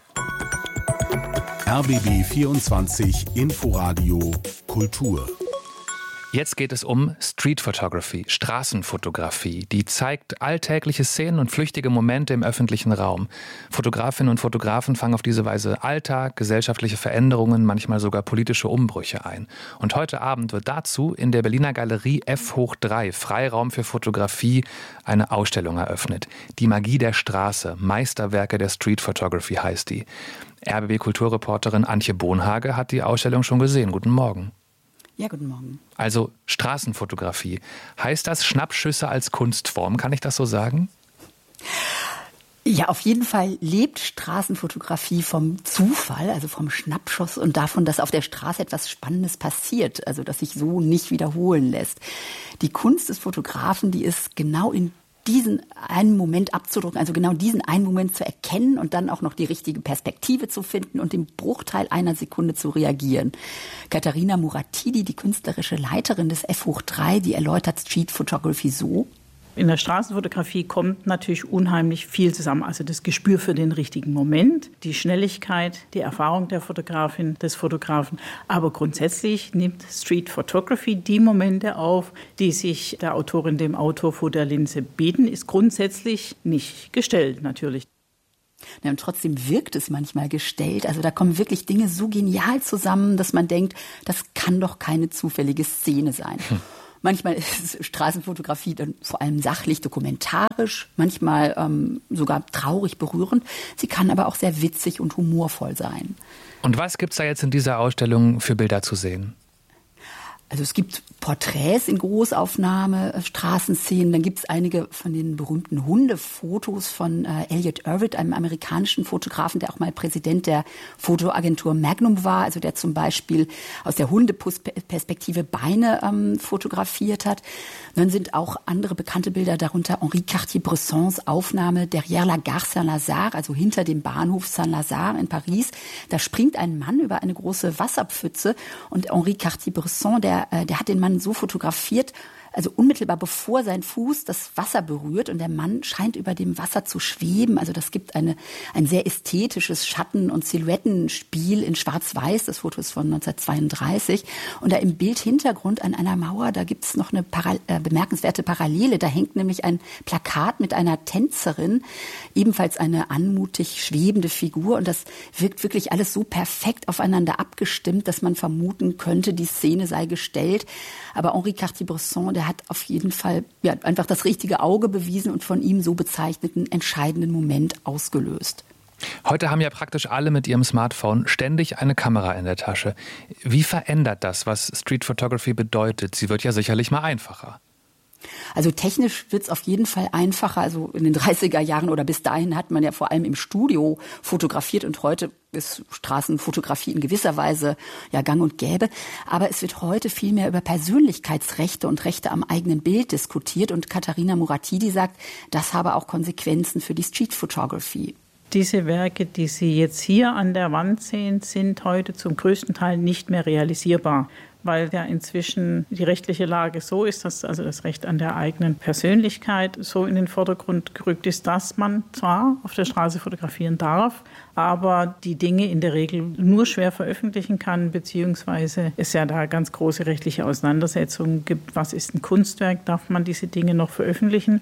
[SPEAKER 8] RBB 24 Inforadio Kultur.
[SPEAKER 3] Jetzt geht es um Street Photography, Straßenfotografie. Die zeigt alltägliche Szenen und flüchtige Momente im öffentlichen Raum. Fotografinnen und Fotografen fangen auf diese Weise Alltag, gesellschaftliche Veränderungen, manchmal sogar politische Umbrüche ein. Und heute Abend wird dazu in der Berliner Galerie F/3 Freiraum für Fotografie eine Ausstellung eröffnet. Die Magie der Straße, Meisterwerke der Street Photography heißt die. RBB-Kulturreporterin Antje Bohnhage hat die Ausstellung schon gesehen. Guten Morgen.
[SPEAKER 18] Ja, guten Morgen.
[SPEAKER 3] Also Straßenfotografie. Heißt das Schnappschüsse als Kunstform? Kann ich das so sagen?
[SPEAKER 18] Ja, auf jeden Fall lebt Straßenfotografie vom Zufall, also vom Schnappschuss und davon, dass auf der Straße etwas Spannendes passiert, also dass sich so nicht wiederholen lässt. Die Kunst des Fotografen, die ist genau in diesen einen Moment abzudrücken, also genau diesen einen Moment zu erkennen und dann auch noch die richtige Perspektive zu finden und im Bruchteil einer Sekunde zu reagieren. Katharina Muratidi, die künstlerische Leiterin des F-3, die erläutert Street Photography so:
[SPEAKER 19] In der Straßenfotografie kommt natürlich unheimlich viel zusammen. Also das Gespür für den richtigen Moment, die Schnelligkeit, die Erfahrung der Fotografin, des Fotografen. Aber grundsätzlich nimmt Street Photography die Momente auf, die sich der Autorin, dem Autor vor der Linse bieten. Ist grundsätzlich nicht gestellt natürlich.
[SPEAKER 18] Ja, und trotzdem wirkt es manchmal gestellt. Also da kommen wirklich Dinge so genial zusammen, dass man denkt, das kann doch keine zufällige Szene sein. Manchmal ist Straßenfotografie dann vor allem sachlich, dokumentarisch, manchmal sogar traurig berührend. Sie kann aber auch sehr witzig und humorvoll sein.
[SPEAKER 3] Und was gibt's da jetzt in dieser Ausstellung für Bilder zu sehen?
[SPEAKER 18] Also es gibt Porträts in Großaufnahme, Straßenszenen, dann gibt es einige von den berühmten Hundefotos von Elliot Erwitt, einem amerikanischen Fotografen, der auch mal Präsident der Fotoagentur Magnum war, also der zum Beispiel aus der Hundeperspektive Beine fotografiert hat. Und dann sind auch andere bekannte Bilder, darunter Henri Cartier-Bressons Aufnahme Derrière la Gare Saint-Lazare, also hinter dem Bahnhof Saint-Lazare in Paris. Da springt ein Mann über eine große Wasserpfütze und Henri Cartier-Bresson, der hat den Mann so fotografiert, also unmittelbar bevor sein Fuß das Wasser berührt und der Mann scheint über dem Wasser zu schweben. Also das gibt ein sehr ästhetisches Schatten- und Silhouettenspiel in Schwarz-Weiß. Das Foto ist von 1932. Und da im Bildhintergrund an einer Mauer, da gibt es noch eine bemerkenswerte Parallele. Da hängt nämlich ein Plakat mit einer Tänzerin, ebenfalls eine anmutig schwebende Figur. Und das wirkt wirklich alles so perfekt aufeinander abgestimmt, dass man vermuten könnte, die Szene sei gestellt. Aber Henri Cartier-Bresson, der hat auf jeden Fall einfach das richtige Auge bewiesen und von ihm so bezeichneten entscheidenden Moment ausgelöst.
[SPEAKER 3] Heute haben ja praktisch alle mit ihrem Smartphone ständig eine Kamera in der Tasche. Wie verändert das, was Street Photography bedeutet? Sie wird ja sicherlich mal einfacher.
[SPEAKER 18] Also technisch wird es auf jeden Fall einfacher. Also in den 30er Jahren oder bis dahin hat man ja vor allem im Studio fotografiert und heute ist Straßenfotografie in gewisser Weise ja gang und gäbe. Aber es wird heute viel mehr über Persönlichkeitsrechte und Rechte am eigenen Bild diskutiert. Und Katharina Muratidi sagt, das habe auch Konsequenzen für die Street Photography.
[SPEAKER 19] Diese Werke, die Sie jetzt hier an der Wand sehen, sind heute zum größten Teil nicht mehr realisierbar, weil ja inzwischen die rechtliche Lage so ist, dass also das Recht an der eigenen Persönlichkeit so in den Vordergrund gerückt ist, dass man zwar auf der Straße fotografieren darf, aber die Dinge in der Regel nur schwer veröffentlichen kann, beziehungsweise es ja da ganz große rechtliche Auseinandersetzungen gibt. Was ist ein Kunstwerk? Darf man diese Dinge noch veröffentlichen?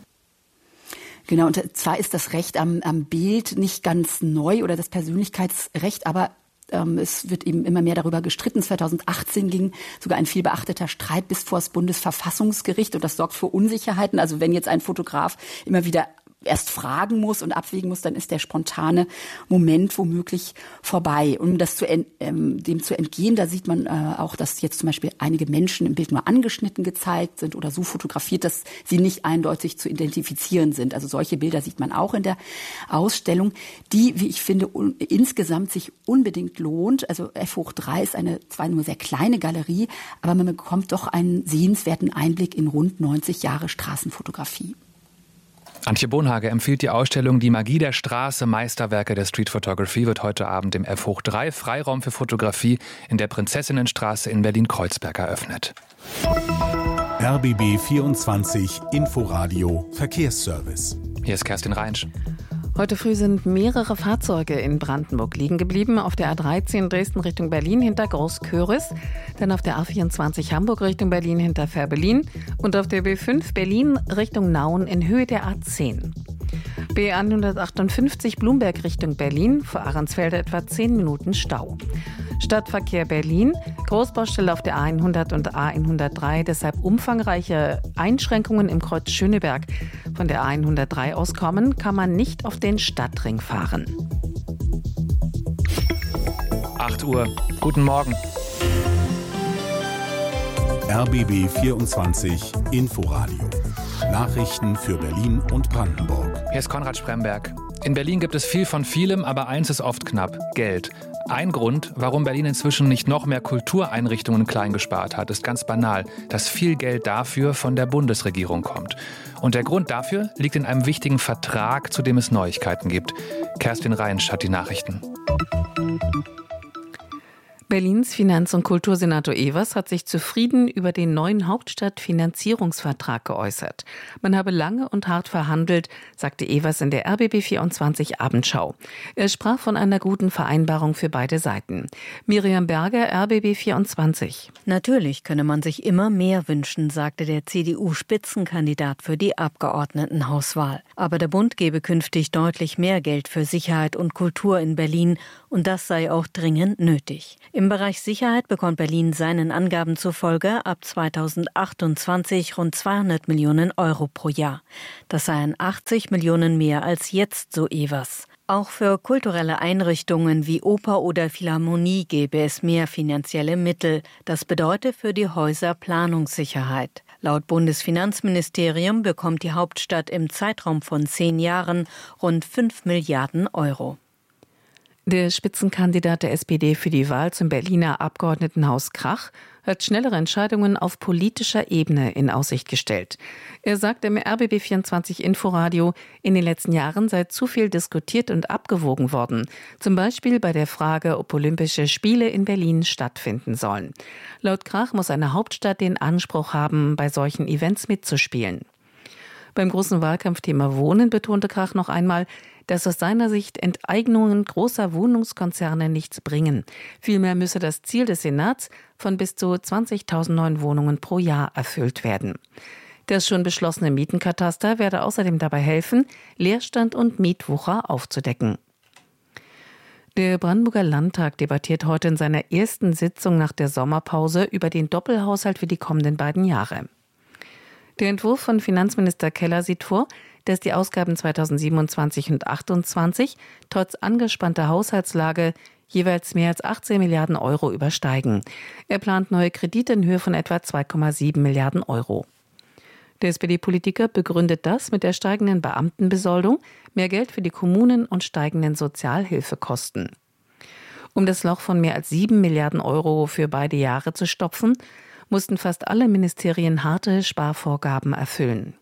[SPEAKER 18] Genau, und zwar ist das Recht am Bild nicht ganz neu oder das Persönlichkeitsrecht, aber es wird eben immer mehr darüber gestritten. 2018 ging sogar ein viel beachteter Streit bis vor das Bundesverfassungsgericht und das sorgt für Unsicherheiten. Also wenn jetzt ein Fotograf immer wieder erst fragen muss und abwägen muss, dann ist der spontane Moment womöglich vorbei. Um das dem zu entgehen, da sieht man auch, dass jetzt zum Beispiel einige Menschen im Bild nur angeschnitten gezeigt sind oder so fotografiert, dass sie nicht eindeutig zu identifizieren sind. Also solche Bilder sieht man auch in der Ausstellung, die, wie ich finde, insgesamt sich unbedingt lohnt. Also F-3 ist eine zwar nur sehr kleine Galerie, aber man bekommt doch einen sehenswerten Einblick in rund 90 Jahre Straßenfotografie.
[SPEAKER 3] Antje Bonhage empfiehlt die Ausstellung Die Magie der Straße, Meisterwerke der Street Photography, wird heute Abend im F-3 Freiraum für Fotografie in der Prinzessinnenstraße in Berlin-Kreuzberg eröffnet.
[SPEAKER 8] RBB 24 Inforadio Verkehrsservice.
[SPEAKER 3] Hier ist Kerstin Reinsch.
[SPEAKER 10] Heute früh sind mehrere Fahrzeuge in Brandenburg liegen geblieben. Auf der A13 Dresden Richtung Berlin hinter Großköris, dann auf der A24 Hamburg Richtung Berlin hinter Fährberlin und auf der B5 Berlin Richtung Nauen in Höhe der A10. B158 Blumberg Richtung Berlin, vor Ahrensfelde etwa 10 Minuten Stau. Stadtverkehr Berlin, Großbaustelle auf der A100 und A103, deshalb umfangreiche Einschränkungen im Kreuz Schöneberg. Von der A103 aus kommen, kann man nicht auf den Stadtring fahren.
[SPEAKER 3] 8 Uhr, guten Morgen.
[SPEAKER 8] RBB 24 Inforadio. Nachrichten für Berlin und Brandenburg.
[SPEAKER 3] Hier ist Konrad Spremberg. In Berlin gibt es viel von vielem, aber eins ist oft knapp: Geld. Ein Grund, warum Berlin inzwischen nicht noch mehr Kultureinrichtungen klein gespart hat, ist ganz banal, dass viel Geld dafür von der Bundesregierung kommt. Und der Grund dafür liegt in einem wichtigen Vertrag, zu dem es Neuigkeiten gibt. Kerstin Reinsch hat die Nachrichten.
[SPEAKER 10] Berlins Finanz- und Kultursenator Evers hat sich zufrieden über den neuen Hauptstadtfinanzierungsvertrag geäußert. Man habe lange und hart verhandelt, sagte Evers in der RBB24 Abendschau. Er sprach von einer guten Vereinbarung für beide Seiten. Miriam Berger, RBB24.
[SPEAKER 20] Natürlich könne man sich immer mehr wünschen, sagte der CDU-Spitzenkandidat für die Abgeordnetenhauswahl. Aber der Bund gebe künftig deutlich mehr Geld für Sicherheit und Kultur in Berlin und das sei auch dringend nötig. Im Bereich Sicherheit bekommt Berlin seinen Angaben zufolge ab 2028 rund 200 Millionen Euro pro Jahr. Das seien 80 Millionen mehr als jetzt, so Evers. Auch für kulturelle Einrichtungen wie Oper oder Philharmonie gäbe es mehr finanzielle Mittel. Das bedeutet für die Häuser Planungssicherheit. Laut Bundesfinanzministerium bekommt die Hauptstadt im Zeitraum von 10 Jahren rund 5 Milliarden Euro.
[SPEAKER 10] Der Spitzenkandidat der SPD für die Wahl zum Berliner Abgeordnetenhaus Krach hat schnellere Entscheidungen auf politischer Ebene in Aussicht gestellt. Er sagt im RBB24 Inforadio, in den letzten Jahren sei zu viel diskutiert und abgewogen worden. Zum Beispiel bei der Frage, ob Olympische Spiele in Berlin stattfinden sollen. Laut Krach muss eine Hauptstadt den Anspruch haben, bei solchen Events mitzuspielen. Beim großen Wahlkampfthema Wohnen betonte Krach noch einmal, dass aus seiner Sicht Enteignungen großer Wohnungskonzerne nichts bringen. Vielmehr müsse das Ziel des Senats von bis zu 20.000 neuen Wohnungen pro Jahr erfüllt werden. Das schon beschlossene Mietenkataster werde außerdem dabei helfen, Leerstand und Mietwucher aufzudecken. Der Brandenburger Landtag debattiert heute in seiner ersten Sitzung nach der Sommerpause über den Doppelhaushalt für die kommenden beiden Jahre. Der Entwurf von Finanzminister Keller sieht vor, dass die Ausgaben 2027 und 2028 trotz angespannter Haushaltslage jeweils mehr als 18 Milliarden Euro übersteigen. Er plant neue Kredite in Höhe von etwa 2,7 Milliarden Euro. Der SPD-Politiker begründet das mit der steigenden Beamtenbesoldung, mehr Geld für die Kommunen und steigenden Sozialhilfekosten. Um das Loch von mehr als 7 Milliarden Euro für beide Jahre zu stopfen, mussten fast alle Ministerien harte Sparvorgaben erfüllen.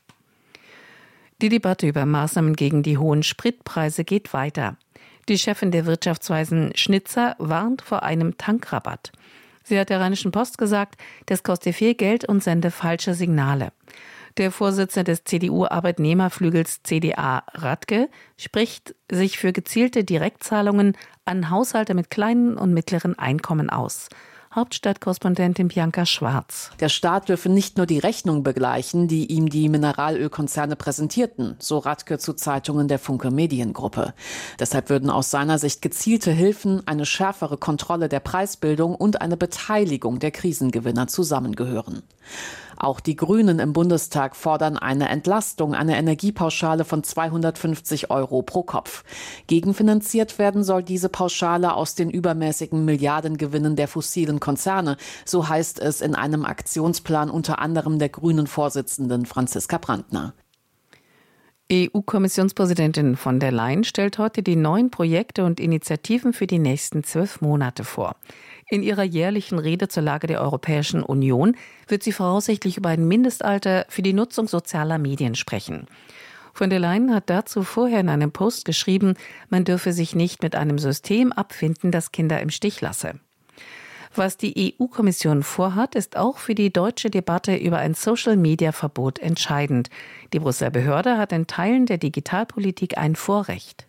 [SPEAKER 10] Die Debatte über Maßnahmen gegen die hohen Spritpreise geht weiter. Die Chefin der Wirtschaftsweisen Schnitzer warnt vor einem Tankrabatt. Sie hat der Rheinischen Post gesagt, das koste viel Geld und sende falsche Signale. Der Vorsitzende des CDU-Arbeitnehmerflügels CDA, Radke, spricht sich für gezielte Direktzahlungen an Haushalte mit kleinen und mittleren Einkommen aus. Hauptstadtkorrespondentin Bianca Schwarz.
[SPEAKER 21] Der Staat dürfe nicht nur die Rechnung begleichen, die ihm die Mineralölkonzerne präsentierten, so Radke zu Zeitungen der Funke Mediengruppe. Deshalb würden aus seiner Sicht gezielte Hilfen, eine schärfere Kontrolle der Preisbildung und eine Beteiligung der Krisengewinner zusammengehören. Auch die Grünen im Bundestag fordern eine Entlastung, eine Energiepauschale von 250 Euro pro Kopf. Gegenfinanziert werden soll diese Pauschale aus den übermäßigen Milliardengewinnen der fossilen Konzerne, so heißt es in einem Aktionsplan unter anderem der Grünen-Vorsitzenden Franziska Brandner.
[SPEAKER 10] EU-Kommissionspräsidentin von der Leyen stellt heute die neuen Projekte und Initiativen für die nächsten 12 Monate vor. In ihrer jährlichen Rede zur Lage der Europäischen Union wird sie voraussichtlich über ein Mindestalter für die Nutzung sozialer Medien sprechen. Von der Leyen hat dazu vorher in einem Post geschrieben, man dürfe sich nicht mit einem System abfinden, das Kinder im Stich lasse. Was die EU-Kommission vorhat, ist auch für die deutsche Debatte über ein Social-Media-Verbot entscheidend. Die Brüsseler Behörde hat in Teilen der Digitalpolitik ein Vorrecht.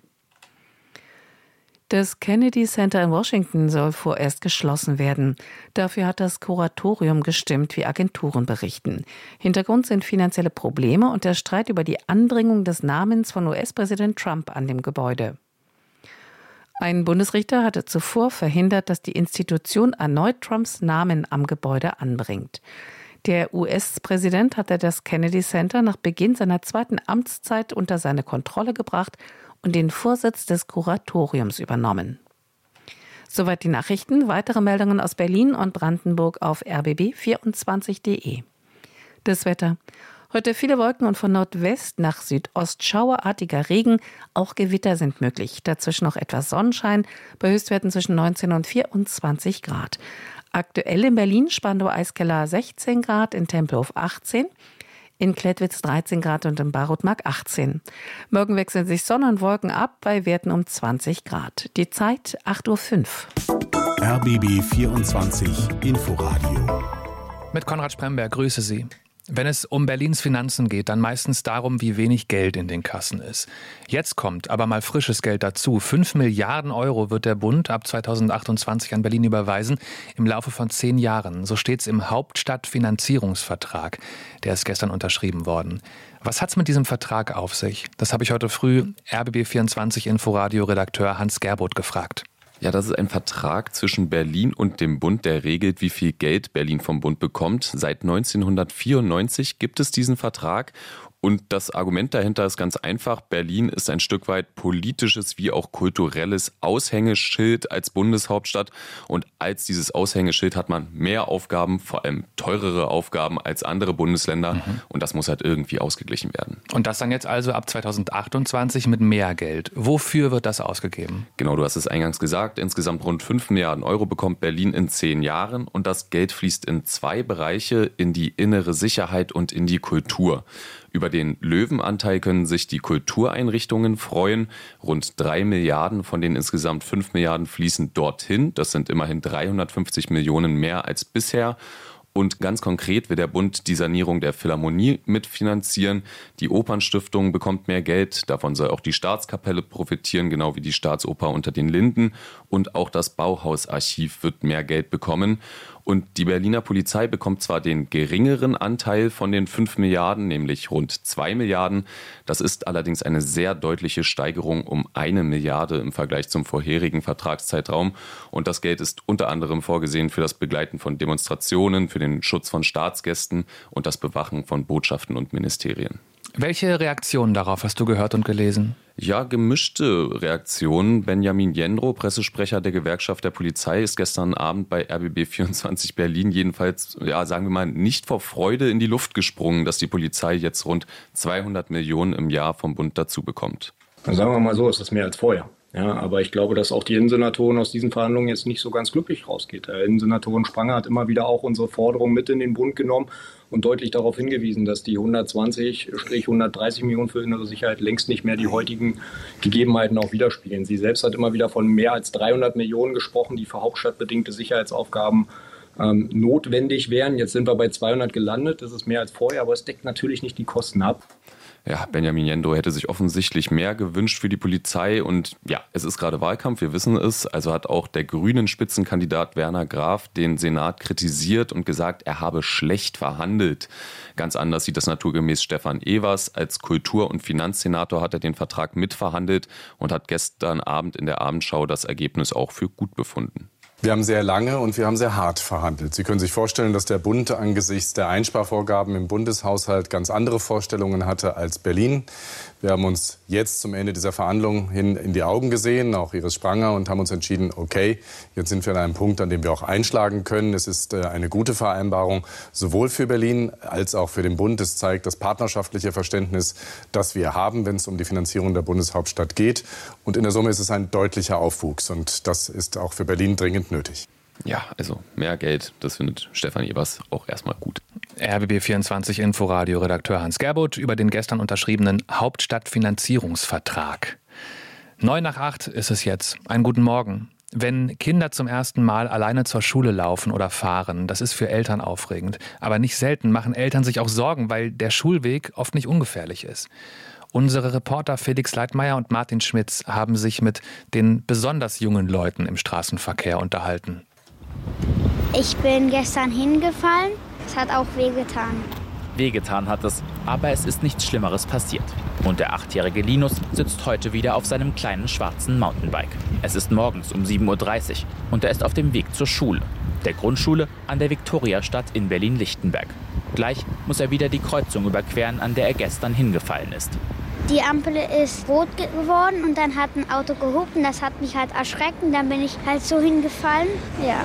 [SPEAKER 10] Das Kennedy Center in Washington soll vorerst geschlossen werden. Dafür hat das Kuratorium gestimmt, wie Agenturen berichten. Hintergrund sind finanzielle Probleme und der Streit über die Anbringung des Namens von US-Präsident Trump an dem Gebäude. Ein Bundesrichter hatte zuvor verhindert, dass die Institution erneut Trumps Namen am Gebäude anbringt. Der US-Präsident hatte das Kennedy Center nach Beginn seiner zweiten Amtszeit unter seine Kontrolle gebracht und den Vorsitz des Kuratoriums übernommen. Soweit die Nachrichten. Weitere Meldungen aus Berlin und Brandenburg auf rbb24.de. Das Wetter. Heute viele Wolken und von Nordwest nach Südost schauerartiger Regen. Auch Gewitter sind möglich. Dazwischen noch etwas Sonnenschein bei Höchstwerten zwischen 19 und 24 Grad. Aktuell in Berlin, Spandau-Eiskeller 16 Grad, in Tempelhof 18, in Klettwitz 13 Grad und in Barotmark 18. Morgen wechseln sich Sonne und Wolken ab bei Werten um 20 Grad. Die Zeit 8:05 Uhr.
[SPEAKER 8] RBB 24 Inforadio.
[SPEAKER 3] Mit Konrad Spremberg, grüße Sie. Wenn es um Berlins Finanzen geht, dann meistens darum, wie wenig Geld in den Kassen ist. Jetzt kommt aber mal frisches Geld dazu. 5 Milliarden Euro wird der Bund ab 2028 an Berlin überweisen, im Laufe von 10 Jahren. So steht es im Hauptstadtfinanzierungsvertrag. Der ist gestern unterschrieben worden. Was hat's mit diesem Vertrag auf sich? Das habe ich heute früh RBB24 Inforadio-Redakteur Hans Gerboth gefragt.
[SPEAKER 2] Ja, das ist ein Vertrag zwischen Berlin und dem Bund, der regelt, wie viel Geld Berlin vom Bund bekommt. Seit 1994 gibt es diesen Vertrag. Und das Argument dahinter ist ganz einfach. Berlin ist ein Stück weit politisches wie auch kulturelles Aushängeschild als Bundeshauptstadt. Und als dieses Aushängeschild hat man mehr Aufgaben, vor allem teurere Aufgaben als andere Bundesländer. Und das muss halt irgendwie ausgeglichen werden.
[SPEAKER 3] Und das dann jetzt also ab 2028 mit mehr Geld. Wofür wird das ausgegeben?
[SPEAKER 2] Genau, du hast es eingangs gesagt. Insgesamt rund 5 Milliarden Euro bekommt Berlin in 10 Jahren. Und das Geld fließt in 2 Bereiche, in die innere Sicherheit und in die Kultur. Über den Löwenanteil können sich die Kultureinrichtungen freuen. Rund 3 Milliarden von den insgesamt 5 Milliarden fließen dorthin. Das sind immerhin 350 Millionen mehr als bisher. Und ganz konkret will der Bund die Sanierung der Philharmonie mitfinanzieren. Die Opernstiftung bekommt mehr Geld. Davon soll auch die Staatskapelle profitieren, genau wie die Staatsoper unter den Linden. Und auch das Bauhausarchiv wird mehr Geld bekommen. Und die Berliner Polizei bekommt zwar den geringeren Anteil von den 5 Milliarden, nämlich rund 2 Milliarden. Das ist allerdings eine sehr deutliche Steigerung um 1 Milliarde im Vergleich zum vorherigen Vertragszeitraum. Und das Geld ist unter anderem vorgesehen für das Begleiten von Demonstrationen, für den Schutz von Staatsgästen und das Bewachen von Botschaften und Ministerien.
[SPEAKER 3] Welche Reaktionen darauf hast du gehört und gelesen?
[SPEAKER 2] Ja, gemischte Reaktionen. Benjamin Jendrow, Pressesprecher der Gewerkschaft der Polizei, ist gestern Abend bei RBB24 Berlin jedenfalls, ja, sagen wir mal, nicht vor Freude in die Luft gesprungen, dass die Polizei jetzt rund 200 Millionen im Jahr vom Bund dazu bekommt.
[SPEAKER 22] Sagen wir mal so, ist das mehr als vorher. Ja, aber ich glaube, dass auch die Innensenatorin aus diesen Verhandlungen jetzt nicht so ganz glücklich rausgeht. Der Innensenatorin Spranger hat immer wieder auch unsere Forderungen mit in den Bund genommen und deutlich darauf hingewiesen, dass die 120-130 Millionen für innere Sicherheit längst nicht mehr die heutigen Gegebenheiten auch widerspiegeln. Sie selbst hat immer wieder von mehr als 300 Millionen gesprochen, die für hauptstadtbedingte Sicherheitsaufgaben notwendig wären. Jetzt sind wir bei 200 gelandet, das ist mehr als vorher, aber es deckt natürlich nicht die Kosten ab.
[SPEAKER 2] Ja, Benjamin Jendrow hätte sich offensichtlich mehr gewünscht für die Polizei und ja, es ist gerade Wahlkampf, wir wissen es, also hat auch der grünen Spitzenkandidat Werner Graf den Senat kritisiert und gesagt, er habe schlecht verhandelt. Ganz anders sieht das naturgemäß Stefan Evers. Als Kultur- und Finanzsenator hat er den Vertrag mitverhandelt und hat gestern Abend in der Abendschau das Ergebnis auch für gut befunden.
[SPEAKER 11] Wir haben sehr lange und wir haben sehr hart verhandelt. Sie können sich vorstellen, dass der Bund angesichts der Einsparvorgaben im Bundeshaushalt ganz andere Vorstellungen hatte als Berlin. Wir haben uns jetzt zum Ende dieser Verhandlungen hin in die Augen gesehen, auch Iris Spranger, und haben uns entschieden, okay, jetzt sind wir an einem Punkt, an dem wir auch einschlagen können. Es ist eine gute Vereinbarung, sowohl für Berlin als auch für den Bund. Es zeigt das partnerschaftliche Verständnis, das wir haben, wenn es um die Finanzierung der Bundeshauptstadt geht. Und in der Summe ist es ein deutlicher Aufwuchs. Und das ist auch für Berlin dringend nötig.
[SPEAKER 2] Ja, also mehr Geld, das findet Stefan Evers auch erstmal gut.
[SPEAKER 3] RBB24 Inforadio-Redakteur Hans Gerboth über den gestern unterschriebenen Hauptstadtfinanzierungsvertrag. 7:09 ist es jetzt. Einen guten Morgen. Wenn Kinder zum ersten Mal alleine zur Schule laufen oder fahren, das ist für Eltern aufregend. Aber nicht selten machen Eltern sich auch Sorgen, weil der Schulweg oft nicht ungefährlich ist. Unsere Reporter Felix Leitmeier und Martin Schmitz haben sich mit den besonders jungen Leuten im Straßenverkehr unterhalten.
[SPEAKER 23] Ich bin gestern hingefallen. Es hat auch wehgetan.
[SPEAKER 24] Wehgetan hat es, aber es ist nichts Schlimmeres passiert. Und der 8-jährige Linus sitzt heute wieder auf seinem kleinen schwarzen Mountainbike. Es ist morgens um 7:30 Uhr und er ist auf dem Weg zur Schule. Der Grundschule an der Viktoriastadt in Berlin-Lichtenberg. Gleich muss er wieder die Kreuzung überqueren, an der er gestern hingefallen ist.
[SPEAKER 23] Die Ampel ist rot geworden und dann hat ein Auto gehupt und das hat mich halt erschreckt und dann bin ich halt so hingefallen. Ja.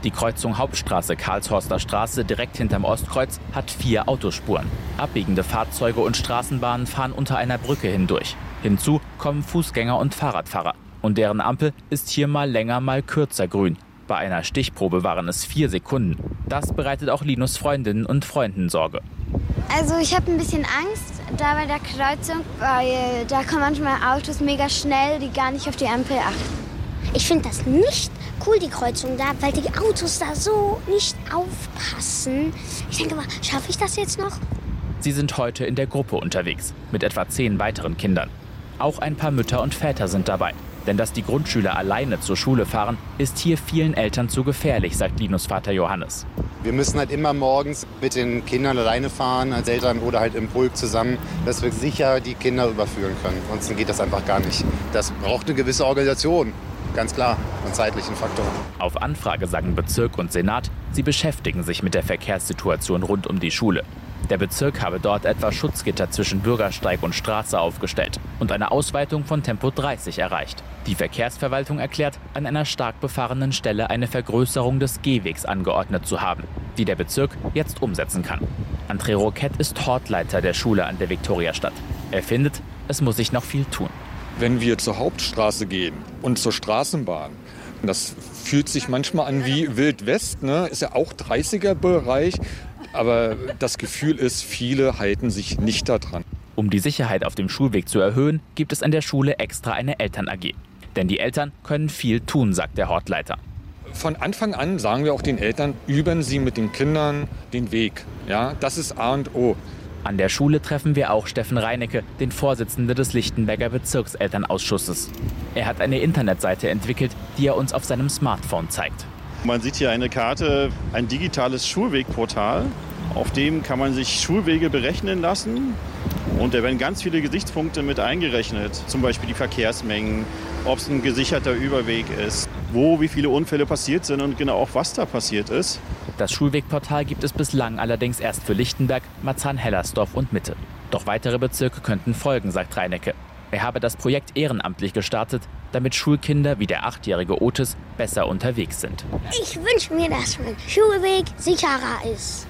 [SPEAKER 24] Die Kreuzung Hauptstraße-Karlshorster Straße direkt hinterm Ostkreuz hat 4 Autospuren. Abbiegende Fahrzeuge und Straßenbahnen fahren unter einer Brücke hindurch. Hinzu kommen Fußgänger und Fahrradfahrer. Und deren Ampel ist hier mal länger, mal kürzer grün. Bei einer Stichprobe waren es 4 Sekunden. Das bereitet auch Linus Freundinnen und Freunden Sorge.
[SPEAKER 23] Also ich habe ein bisschen Angst da bei der Kreuzung, weil da kommen manchmal Autos mega schnell, die gar nicht auf die Ampel achten.
[SPEAKER 1] Ich finde das nicht cool, die Kreuzung da, weil die Autos da so nicht aufpassen. Ich denke mal, schaffe ich das jetzt noch?
[SPEAKER 24] Sie sind heute in der Gruppe unterwegs, mit etwa 10 weiteren Kindern. Auch ein paar Mütter und Väter sind dabei. Denn dass die Grundschüler alleine zur Schule fahren, ist hier vielen Eltern zu gefährlich, sagt Linus Vater Johannes.
[SPEAKER 5] Wir müssen halt immer morgens mit den Kindern alleine fahren, als Eltern oder halt im Pulk zusammen, dass wir sicher die Kinder überführen können. Ansonsten geht das einfach gar nicht. Das braucht eine gewisse Organisation, ganz klar, einen zeitlichen Faktor.
[SPEAKER 24] Auf Anfrage sagen Bezirk und Senat, sie beschäftigen sich mit der Verkehrssituation rund um die Schule. Der Bezirk habe dort etwa Schutzgitter zwischen Bürgersteig und Straße aufgestellt und eine Ausweitung von Tempo 30 erreicht. Die Verkehrsverwaltung erklärt, an einer stark befahrenen Stelle eine Vergrößerung des Gehwegs angeordnet zu haben, die der Bezirk jetzt umsetzen kann. André Roquette ist Hortleiter der Schule an der Viktoriastadt. Er findet, es muss sich noch viel tun.
[SPEAKER 6] Wenn wir zur Hauptstraße gehen und zur Straßenbahn, das fühlt sich manchmal an wie Wild West, ne? Ist ja auch 30er-Bereich. Aber das Gefühl ist, viele halten sich nicht daran.
[SPEAKER 24] Um die Sicherheit auf dem Schulweg zu erhöhen, gibt es an der Schule extra eine Eltern-AG. Denn die Eltern können viel tun, sagt der Hortleiter.
[SPEAKER 6] Von Anfang an sagen wir auch den Eltern, üben Sie mit den Kindern den Weg. Ja, das ist A und O.
[SPEAKER 24] An der Schule treffen wir auch Steffen Reinecke, den Vorsitzenden des Lichtenberger Bezirkselternausschusses. Er hat eine Internetseite entwickelt, die er uns auf seinem Smartphone zeigt.
[SPEAKER 7] Man sieht hier eine Karte, ein digitales Schulwegportal. Auf dem kann man sich Schulwege berechnen lassen. Und da werden ganz viele Gesichtspunkte mit eingerechnet. Zum Beispiel die Verkehrsmengen, ob es ein gesicherter Überweg ist, wo wie viele Unfälle passiert sind und genau auch was da passiert ist.
[SPEAKER 24] Das Schulwegportal gibt es bislang allerdings erst für Lichtenberg, Marzahn-Hellersdorf und Mitte. Doch weitere Bezirke könnten folgen, sagt Reinecke. Er habe das Projekt ehrenamtlich gestartet, damit Schulkinder wie der 8-jährige Otis besser unterwegs sind.
[SPEAKER 1] Ich wünsche mir, dass mein Schulweg sicherer ist,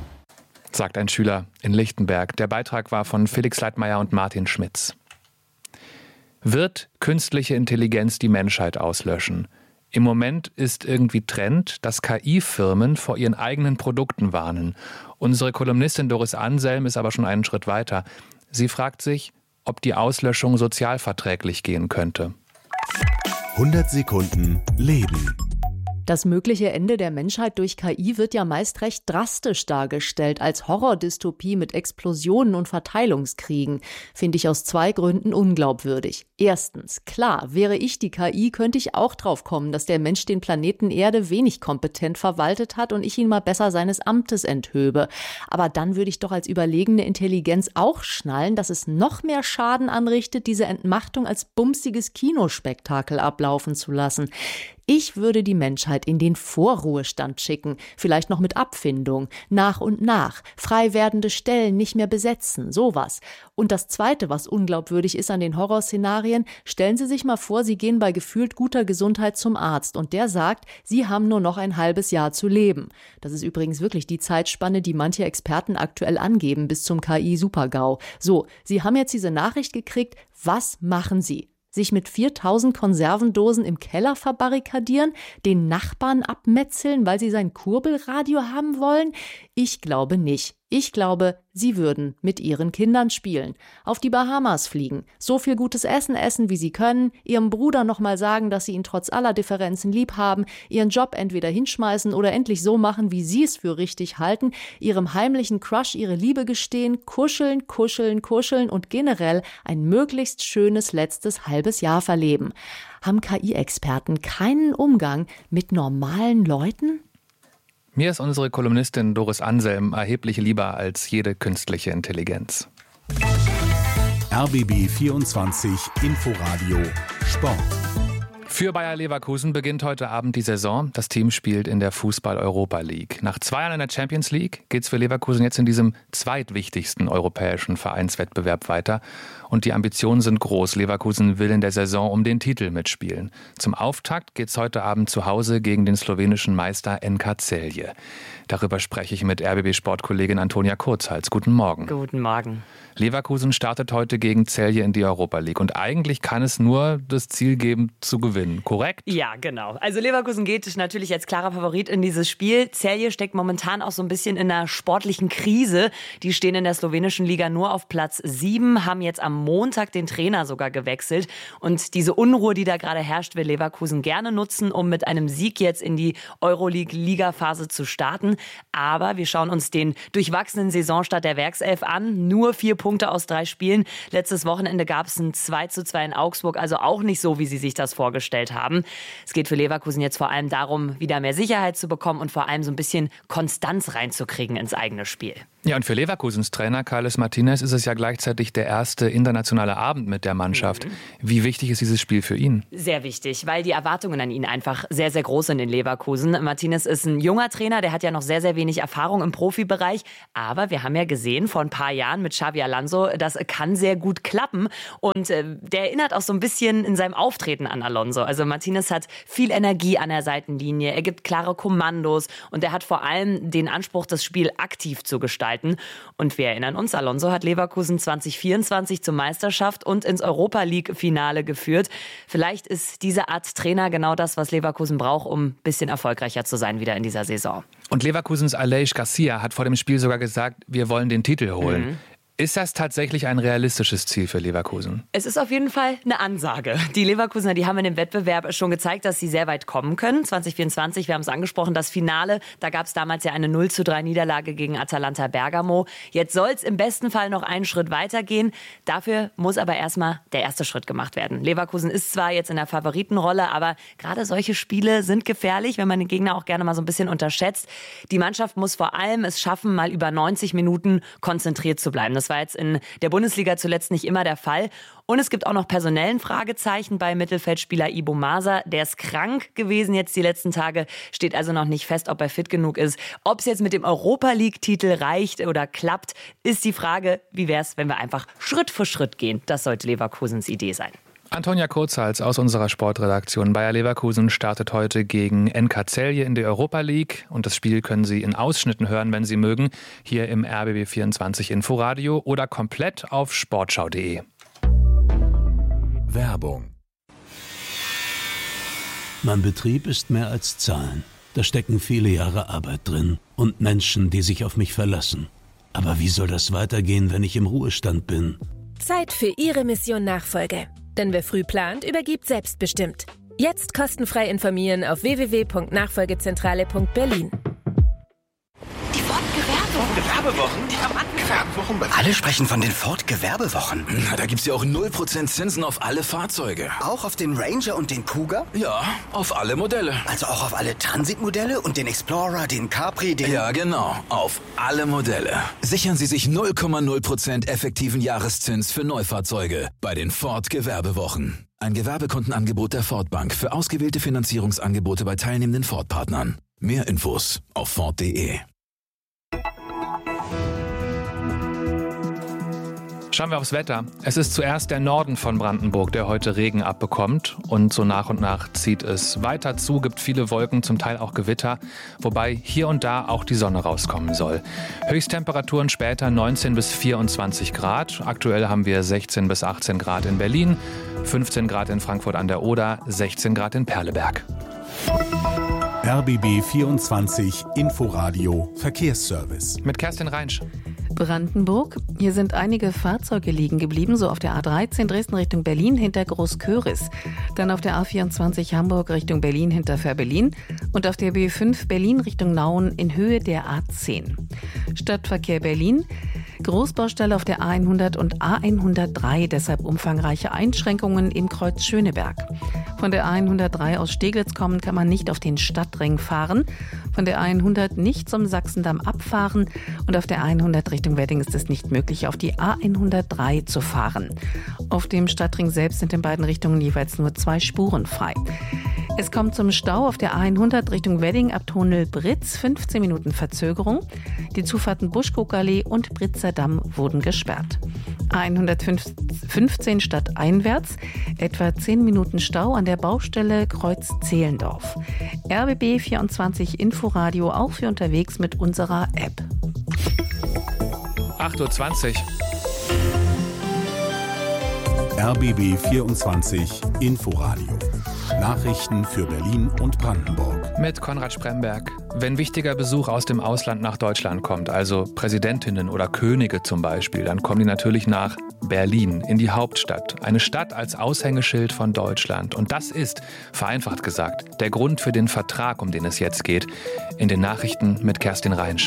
[SPEAKER 3] sagt ein Schüler in Lichtenberg. Der Beitrag war von Felix Leitmeier und Martin Schmitz. Wird künstliche Intelligenz die Menschheit auslöschen? Im Moment ist irgendwie Trend, dass KI-Firmen vor ihren eigenen Produkten warnen. Unsere Kolumnistin Doris Anselm ist aber schon einen Schritt weiter. Sie fragt sich, ob die Auslöschung sozialverträglich gehen könnte.
[SPEAKER 8] 100 Sekunden Leben.
[SPEAKER 25] Das mögliche Ende der Menschheit durch KI wird ja meist recht drastisch dargestellt, als Horrordystopie mit Explosionen und Verteilungskriegen. Finde ich aus 2 Gründen unglaubwürdig. Erstens, klar, wäre ich die KI, könnte ich auch drauf kommen, dass der Mensch den Planeten Erde wenig kompetent verwaltet hat und ich ihn mal besser seines Amtes enthöbe. Aber dann würde ich doch als überlegene Intelligenz auch schnallen, dass es noch mehr Schaden anrichtet, diese Entmachtung als bumsiges Kinospektakel ablaufen zu lassen. Ich würde die Menschheit in den Vorruhestand schicken, vielleicht noch mit Abfindung, nach und nach, frei werdende Stellen nicht mehr besetzen, sowas. Und das Zweite, was unglaubwürdig ist an den Horrorszenarien, stellen Sie sich mal vor, Sie gehen bei gefühlt guter Gesundheit zum Arzt und der sagt, Sie haben nur noch ein halbes Jahr zu leben. Das ist übrigens wirklich die Zeitspanne, die manche Experten aktuell angeben, bis zum KI-Super-GAU. So, Sie haben jetzt diese Nachricht gekriegt, was machen Sie? Sich mit 4000 Konservendosen im Keller verbarrikadieren, den Nachbarn abmetzeln, weil sie sein Kurbelradio haben wollen? Ich glaube nicht. Ich glaube, sie würden mit ihren Kindern spielen, auf die Bahamas fliegen, so viel gutes Essen essen, wie sie können, ihrem Bruder noch mal sagen, dass sie ihn trotz aller Differenzen lieb haben, ihren Job entweder hinschmeißen oder endlich so machen, wie sie es für richtig halten, ihrem heimlichen Crush ihre Liebe gestehen, kuscheln, kuscheln, kuscheln und generell ein möglichst schönes letztes halbes Jahr verleben. Haben KI-Experten keinen Umgang mit normalen Leuten?
[SPEAKER 3] Mir ist unsere Kolumnistin Doris Anselm erheblich lieber als jede künstliche Intelligenz.
[SPEAKER 8] RBB 24 Inforadio Sport.
[SPEAKER 3] Für Bayer Leverkusen beginnt heute Abend die Saison. Das Team spielt in der Fußball-Europa League. Nach 2 Jahren in der Champions League geht es für Leverkusen jetzt in diesem zweitwichtigsten europäischen Vereinswettbewerb weiter. Und die Ambitionen sind groß. Leverkusen will in der Saison um den Titel mitspielen. Zum Auftakt geht es heute Abend zu Hause gegen den slowenischen Meister NK Celje. Darüber spreche ich mit RBB-Sportkollegin Antonia Kurzhals. Guten Morgen.
[SPEAKER 4] Guten Morgen.
[SPEAKER 3] Leverkusen startet heute gegen Celje in die Europa League. Und eigentlich kann es nur das Ziel geben, zu gewinnen. Korrekt?
[SPEAKER 4] Ja, genau. Also Leverkusen geht natürlich als klarer Favorit in dieses Spiel. Celje steckt momentan auch so ein bisschen in einer sportlichen Krise. Die stehen in der slowenischen Liga nur auf Platz 7, haben jetzt am Montag den Trainer sogar gewechselt. Und diese Unruhe, die da gerade herrscht, will Leverkusen gerne nutzen, um mit einem Sieg jetzt in die Euroleague-Liga-Phase zu starten. Aber wir schauen uns den durchwachsenen Saisonstart der Werkself an. Nur 4 Punkte aus 3 Spielen. Letztes Wochenende gab es ein 2:2 in Augsburg, also auch nicht so, wie sie sich das vorgestellt haben. Es geht für Leverkusen jetzt vor allem darum, wieder mehr Sicherheit zu bekommen und vor allem so ein bisschen Konstanz reinzukriegen ins eigene Spiel.
[SPEAKER 3] Ja, und für Leverkusens Trainer Carles Martinez ist es ja gleichzeitig der erste internationale Abend mit der Mannschaft. Wie wichtig ist dieses Spiel für ihn?
[SPEAKER 4] Sehr wichtig, weil die Erwartungen an ihn einfach sehr, sehr groß sind in Leverkusen. Martinez ist ein junger Trainer, der hat ja noch sehr, sehr wenig Erfahrung im Profibereich. Aber wir haben ja gesehen, vor ein paar Jahren mit Xabi Alonso, das kann sehr gut klappen. Und der erinnert auch so ein bisschen in seinem Auftreten an Alonso. Also Martinez hat viel Energie an der Seitenlinie, er gibt klare Kommandos und er hat vor allem den Anspruch, das Spiel aktiv zu gestalten. Und wir erinnern uns, Alonso hat Leverkusen 2024 zur Meisterschaft und ins Europa-League-Finale geführt. Vielleicht ist diese Art Trainer genau das, was Leverkusen braucht, um ein bisschen erfolgreicher zu sein wieder in dieser Saison.
[SPEAKER 3] Und Leverkusens Aleix Garcia hat vor dem Spiel sogar gesagt, wir wollen den Titel holen. Ist das tatsächlich ein realistisches Ziel für Leverkusen?
[SPEAKER 4] Es ist auf jeden Fall eine Ansage. Die Leverkusener, die haben in dem Wettbewerb schon gezeigt, dass sie sehr weit kommen können. 2024, wir haben es angesprochen, das Finale, da gab es damals ja eine 0:3 Niederlage gegen Atalanta Bergamo. Jetzt soll es im besten Fall noch einen Schritt weitergehen. Dafür muss aber erstmal der erste Schritt gemacht werden. Leverkusen ist zwar jetzt in der Favoritenrolle, aber gerade solche Spiele sind gefährlich, wenn man den Gegner auch gerne mal so ein bisschen unterschätzt. Die Mannschaft muss vor allem es schaffen, mal über 90 Minuten konzentriert zu bleiben. Das war jetzt in der Bundesliga zuletzt nicht immer der Fall. Und es gibt auch noch personellen Fragezeichen bei Mittelfeldspieler Ibo Masa. Der ist krank gewesen jetzt die letzten Tage, steht also noch nicht fest, ob er fit genug ist. Ob es jetzt mit dem Europa-League-Titel reicht oder klappt, ist die Frage, wie wäre es, wenn wir einfach Schritt für Schritt gehen. Das sollte Leverkusens Idee sein.
[SPEAKER 3] Antonia Kurzhals aus unserer Sportredaktion. Bayer Leverkusen startet heute gegen NK Celje in der Europa League. Und das Spiel können Sie in Ausschnitten hören, wenn Sie mögen, hier im RBB24 Inforadio oder komplett auf sportschau.de.
[SPEAKER 8] Werbung. Mein Betrieb ist mehr als Zahlen. Da stecken viele Jahre Arbeit drin und Menschen, die sich auf mich verlassen. Aber wie soll das weitergehen, wenn ich im Ruhestand bin?
[SPEAKER 9] Zeit für Ihre Mission Nachfolge. Denn wer früh plant, übergibt selbstbestimmt. Jetzt kostenfrei informieren auf www.nachfolgezentrale.berlin.
[SPEAKER 12] Die Ford-Gewerbewochen? Die Gewerbewochen? Alle sprechen von den Ford-Gewerbewochen.
[SPEAKER 13] Na, da gibt's ja auch 0% Zinsen auf alle Fahrzeuge.
[SPEAKER 12] Auch auf den Ranger und den Kuga?
[SPEAKER 13] Ja, auf alle Modelle.
[SPEAKER 12] Also auch auf alle Transit-Modelle und den Explorer, den Capri, den...
[SPEAKER 13] Ja, genau. Auf alle Modelle. Sichern Sie sich 0,0% effektiven Jahreszins für Neufahrzeuge bei den Ford-Gewerbewochen. Ein Gewerbekundenangebot der Ford Bank für ausgewählte Finanzierungsangebote bei teilnehmenden Ford-Partnern. Mehr Infos auf Ford.de.
[SPEAKER 3] Schauen wir aufs Wetter. Es ist zuerst der Norden von Brandenburg, der heute Regen abbekommt. Und so nach und nach zieht es weiter zu, gibt viele Wolken, zum Teil auch Gewitter. Wobei hier und da auch die Sonne rauskommen soll. Höchsttemperaturen später 19 bis 24 Grad. Aktuell haben wir 16 bis 18 Grad in Berlin, 15 Grad in Frankfurt an der Oder, 16 Grad in Perleberg.
[SPEAKER 8] RBB 24 Inforadio Verkehrsservice.
[SPEAKER 3] Mit Kerstin Reinsch.
[SPEAKER 10] Brandenburg. Hier sind einige Fahrzeuge liegen geblieben, so auf der A13 Dresden Richtung Berlin hinter Großköris. Dann auf der A24 Hamburg Richtung Berlin hinter Verbellin und auf der B5 Berlin Richtung Nauen in Höhe der A10. Stadtverkehr Berlin. Großbaustelle auf der A100 und A103, deshalb umfangreiche Einschränkungen im Kreuz Schöneberg. Von der A103 aus Steglitz kommen kann man nicht auf den Stadtring fahren, von der A100 nicht zum Sachsendamm abfahren und auf der A100 Richtung Wedding ist es nicht möglich, auf die A103 zu fahren. Auf dem Stadtring selbst sind in beiden Richtungen jeweils nur 2 Spuren frei. Es kommt zum Stau auf der A100 Richtung Wedding ab Tunnel Britz, 15 Minuten Verzögerung. Die Zufahrten Buschkuckallee und Britzer Damm wurden gesperrt. A115 stadteinwärts, etwa 10 Minuten Stau an der Baustelle Kreuz Zehlendorf. RBB 24 Inforadio auch für unterwegs mit unserer App.
[SPEAKER 3] 8:20 Uhr.
[SPEAKER 8] RBB 24 Inforadio. Nachrichten für Berlin und Brandenburg.
[SPEAKER 3] Mit Konrad Spremberg. Wenn wichtiger Besuch aus dem Ausland nach Deutschland kommt, also Präsidentinnen oder Könige zum Beispiel, dann kommen die natürlich nach Berlin, in die Hauptstadt. Eine Stadt als Aushängeschild von Deutschland. Und das ist, vereinfacht gesagt, der Grund für den Vertrag, um den es jetzt geht. In den Nachrichten mit Kerstin Reinsch.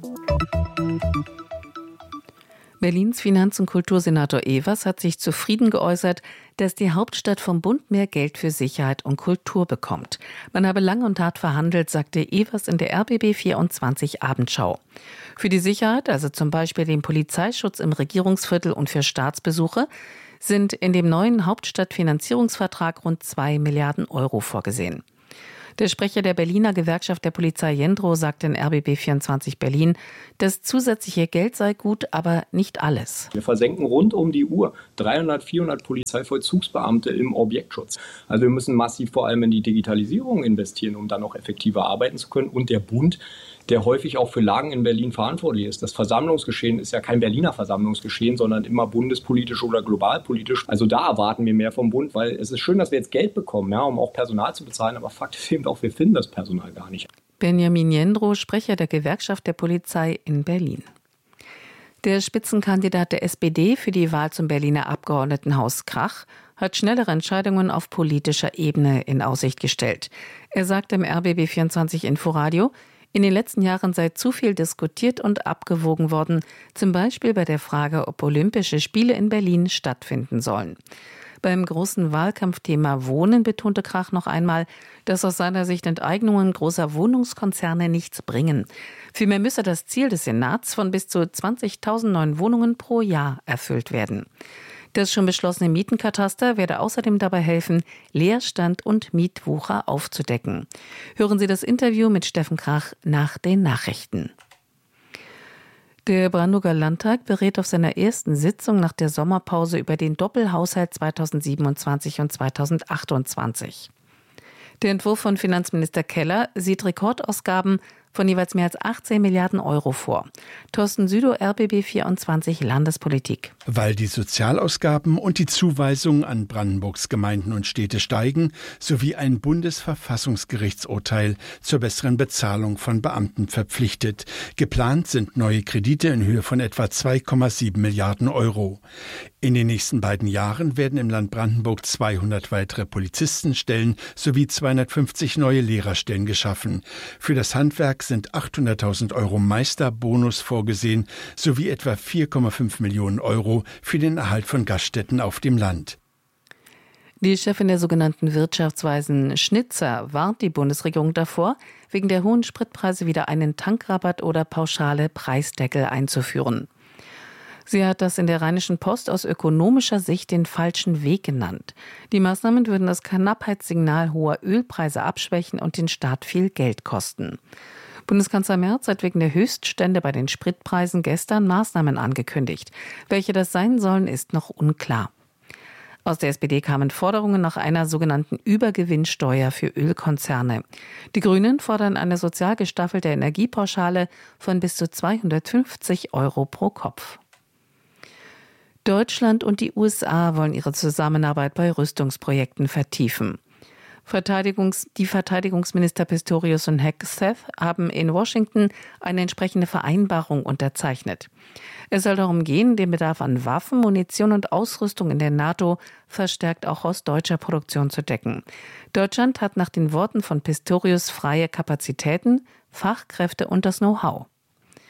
[SPEAKER 10] Berlins Finanz- und Kultursenator Evers hat sich zufrieden geäußert, dass die Hauptstadt vom Bund mehr Geld für Sicherheit und Kultur bekommt. Man habe lang und hart verhandelt, sagte Evers in der RBB 24 Abendschau. Für die Sicherheit, also zum Beispiel den Polizeischutz im Regierungsviertel und für Staatsbesuche, sind in dem neuen Hauptstadtfinanzierungsvertrag rund 2 Milliarden Euro vorgesehen. Der Sprecher der Berliner Gewerkschaft der Polizei Jendro sagte in RBB 24 Berlin, das zusätzliche Geld sei gut, aber nicht alles.
[SPEAKER 22] Wir versenken rund um die Uhr 300, 400 Polizeivollzugsbeamte im Objektschutz. Also wir müssen massiv vor allem in die Digitalisierung investieren, um dann auch effektiver arbeiten zu können. Und der Bund, der häufig auch für Lagen in Berlin verantwortlich ist. Das Versammlungsgeschehen ist ja kein Berliner Versammlungsgeschehen, sondern immer bundespolitisch oder globalpolitisch. Also da erwarten wir mehr vom Bund, weil es ist schön, dass wir jetzt Geld bekommen, ja, um auch Personal zu bezahlen. Aber Fakt ist eben auch, wir finden das Personal gar nicht.
[SPEAKER 10] Benjamin Jendro, Sprecher der Gewerkschaft der Polizei in Berlin. Der Spitzenkandidat der SPD für die Wahl zum Berliner Abgeordnetenhaus Krach hat schnellere Entscheidungen auf politischer Ebene in Aussicht gestellt. Er sagte im RBB 24 Inforadio, in den letzten Jahren sei zu viel diskutiert und abgewogen worden, zum Beispiel bei der Frage, ob Olympische Spiele in Berlin stattfinden sollen. Beim großen Wahlkampfthema Wohnen betonte Krach noch einmal, dass aus seiner Sicht Enteignungen großer Wohnungskonzerne nichts bringen. Vielmehr müsse das Ziel des Senats von bis zu 20.000 neuen Wohnungen pro Jahr erfüllt werden. Das schon beschlossene Mietenkataster werde außerdem dabei helfen, Leerstand und Mietwucher aufzudecken. Hören Sie das Interview mit Steffen Krach nach den Nachrichten. Der Brandenburger Landtag berät auf seiner ersten Sitzung nach der Sommerpause über den Doppelhaushalt 2027 und 2028. Der Entwurf von Finanzminister Keller sieht Rekordausgaben von jeweils mehr als 18 Milliarden Euro vor. Thorsten Südow, RBB 24 Landespolitik.
[SPEAKER 14] Weil die Sozialausgaben und die Zuweisungen an Brandenburgs Gemeinden und Städte steigen, sowie ein Bundesverfassungsgerichtsurteil zur besseren Bezahlung von Beamten verpflichtet. Geplant sind neue Kredite in Höhe von etwa 2,7 Milliarden Euro. In den nächsten beiden Jahren werden im Land Brandenburg 200 weitere Polizistenstellen sowie 250 neue Lehrerstellen geschaffen. Für das Handwerk sind 800.000 Euro Meisterbonus vorgesehen, sowie etwa 4,5 Millionen Euro für den Erhalt von Gaststätten auf dem Land.
[SPEAKER 10] Die Chefin der sogenannten Wirtschaftsweisen Schnitzer warnt die Bundesregierung davor, wegen der hohen Spritpreise wieder einen Tankrabatt oder pauschale Preisdeckel einzuführen. Sie hat das in der Rheinischen Post aus ökonomischer Sicht den falschen Weg genannt. Die Maßnahmen würden das Knappheitssignal hoher Ölpreise abschwächen und den Staat viel Geld kosten. Bundeskanzler Merz hat wegen der Höchststände bei den Spritpreisen gestern Maßnahmen angekündigt. Welche das sein sollen, ist noch unklar. Aus der SPD kamen Forderungen nach einer sogenannten Übergewinnsteuer für Ölkonzerne. Die Grünen fordern eine sozial gestaffelte Energiepauschale von bis zu 250 Euro pro Kopf. Deutschland und die USA wollen ihre Zusammenarbeit bei Rüstungsprojekten vertiefen. Die Verteidigungsminister Pistorius und Hegseth haben in Washington eine entsprechende Vereinbarung unterzeichnet. Es soll darum gehen, den Bedarf an Waffen, Munition und Ausrüstung in der NATO verstärkt auch aus deutscher Produktion zu decken. Deutschland hat nach den Worten von Pistorius freie Kapazitäten, Fachkräfte und das Know-how.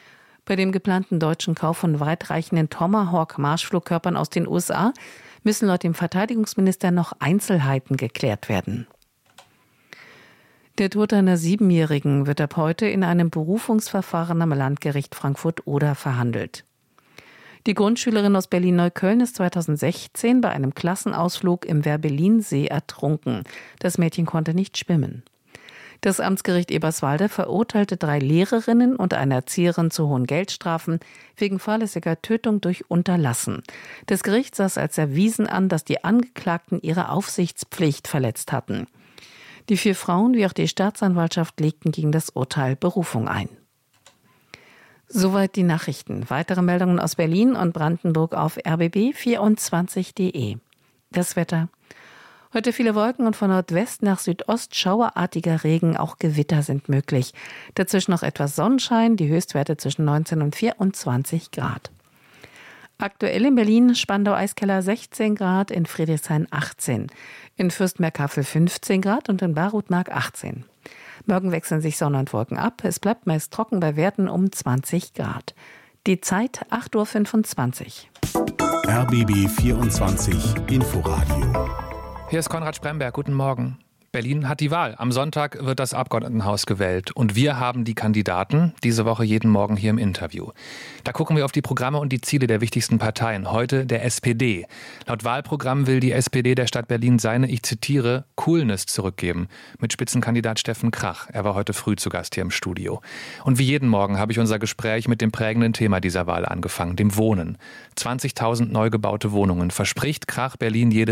[SPEAKER 10] Bei dem geplanten deutschen Kauf von weitreichenden Tomahawk-Marschflugkörpern aus den USA müssen laut dem Verteidigungsminister noch Einzelheiten geklärt werden. Der Tod einer 7-Jährigen wird ab heute in einem Berufungsverfahren am Landgericht Frankfurt-Oder verhandelt. Die Grundschülerin aus Berlin-Neukölln ist 2016 bei einem Klassenausflug im Werbellinsee ertrunken. Das Mädchen konnte nicht schwimmen. Das Amtsgericht Eberswalde verurteilte 3 Lehrerinnen und eine Erzieherin zu hohen Geldstrafen wegen fahrlässiger Tötung durch Unterlassen. Das Gericht sah es als erwiesen an, dass die Angeklagten ihre Aufsichtspflicht verletzt hatten. Die 4 Frauen wie auch die Staatsanwaltschaft legten gegen das Urteil Berufung ein. Soweit die Nachrichten. Weitere Meldungen aus Berlin und Brandenburg auf rbb24.de. Das Wetter. Heute viele Wolken und von Nordwest nach Südost schauerartiger Regen, auch Gewitter sind möglich. Dazwischen noch etwas Sonnenschein, die Höchstwerte zwischen 19 und 24 Grad. Aktuell in Berlin, Spandau-Eiskeller 16 Grad, in Friedrichshain 18, in Fürstenberg-Havel 15 Grad und in Barutmark 18. Morgen wechseln sich Sonne und Wolken ab. Es bleibt meist trocken bei Werten um 20 Grad. Die Zeit 8.25 Uhr.
[SPEAKER 8] RBB 24 Inforadio.
[SPEAKER 3] Hier ist Konrad Spremberg. Guten Morgen. Berlin hat die Wahl. Am Sonntag wird das Abgeordnetenhaus gewählt. Und wir haben die Kandidaten diese Woche jeden Morgen hier im Interview. Da gucken wir auf die Programme und die Ziele der wichtigsten Parteien. Heute der SPD. Laut Wahlprogramm will die SPD der Stadt Berlin seine, ich zitiere, Coolness zurückgeben. Mit Spitzenkandidat Steffen Krach. Er war heute früh zu Gast hier im Studio. Und wie jeden Morgen habe ich unser Gespräch mit dem prägenden Thema dieser Wahl angefangen, dem Wohnen. 20.000 neu gebaute Wohnungen verspricht Krach Berlin jedes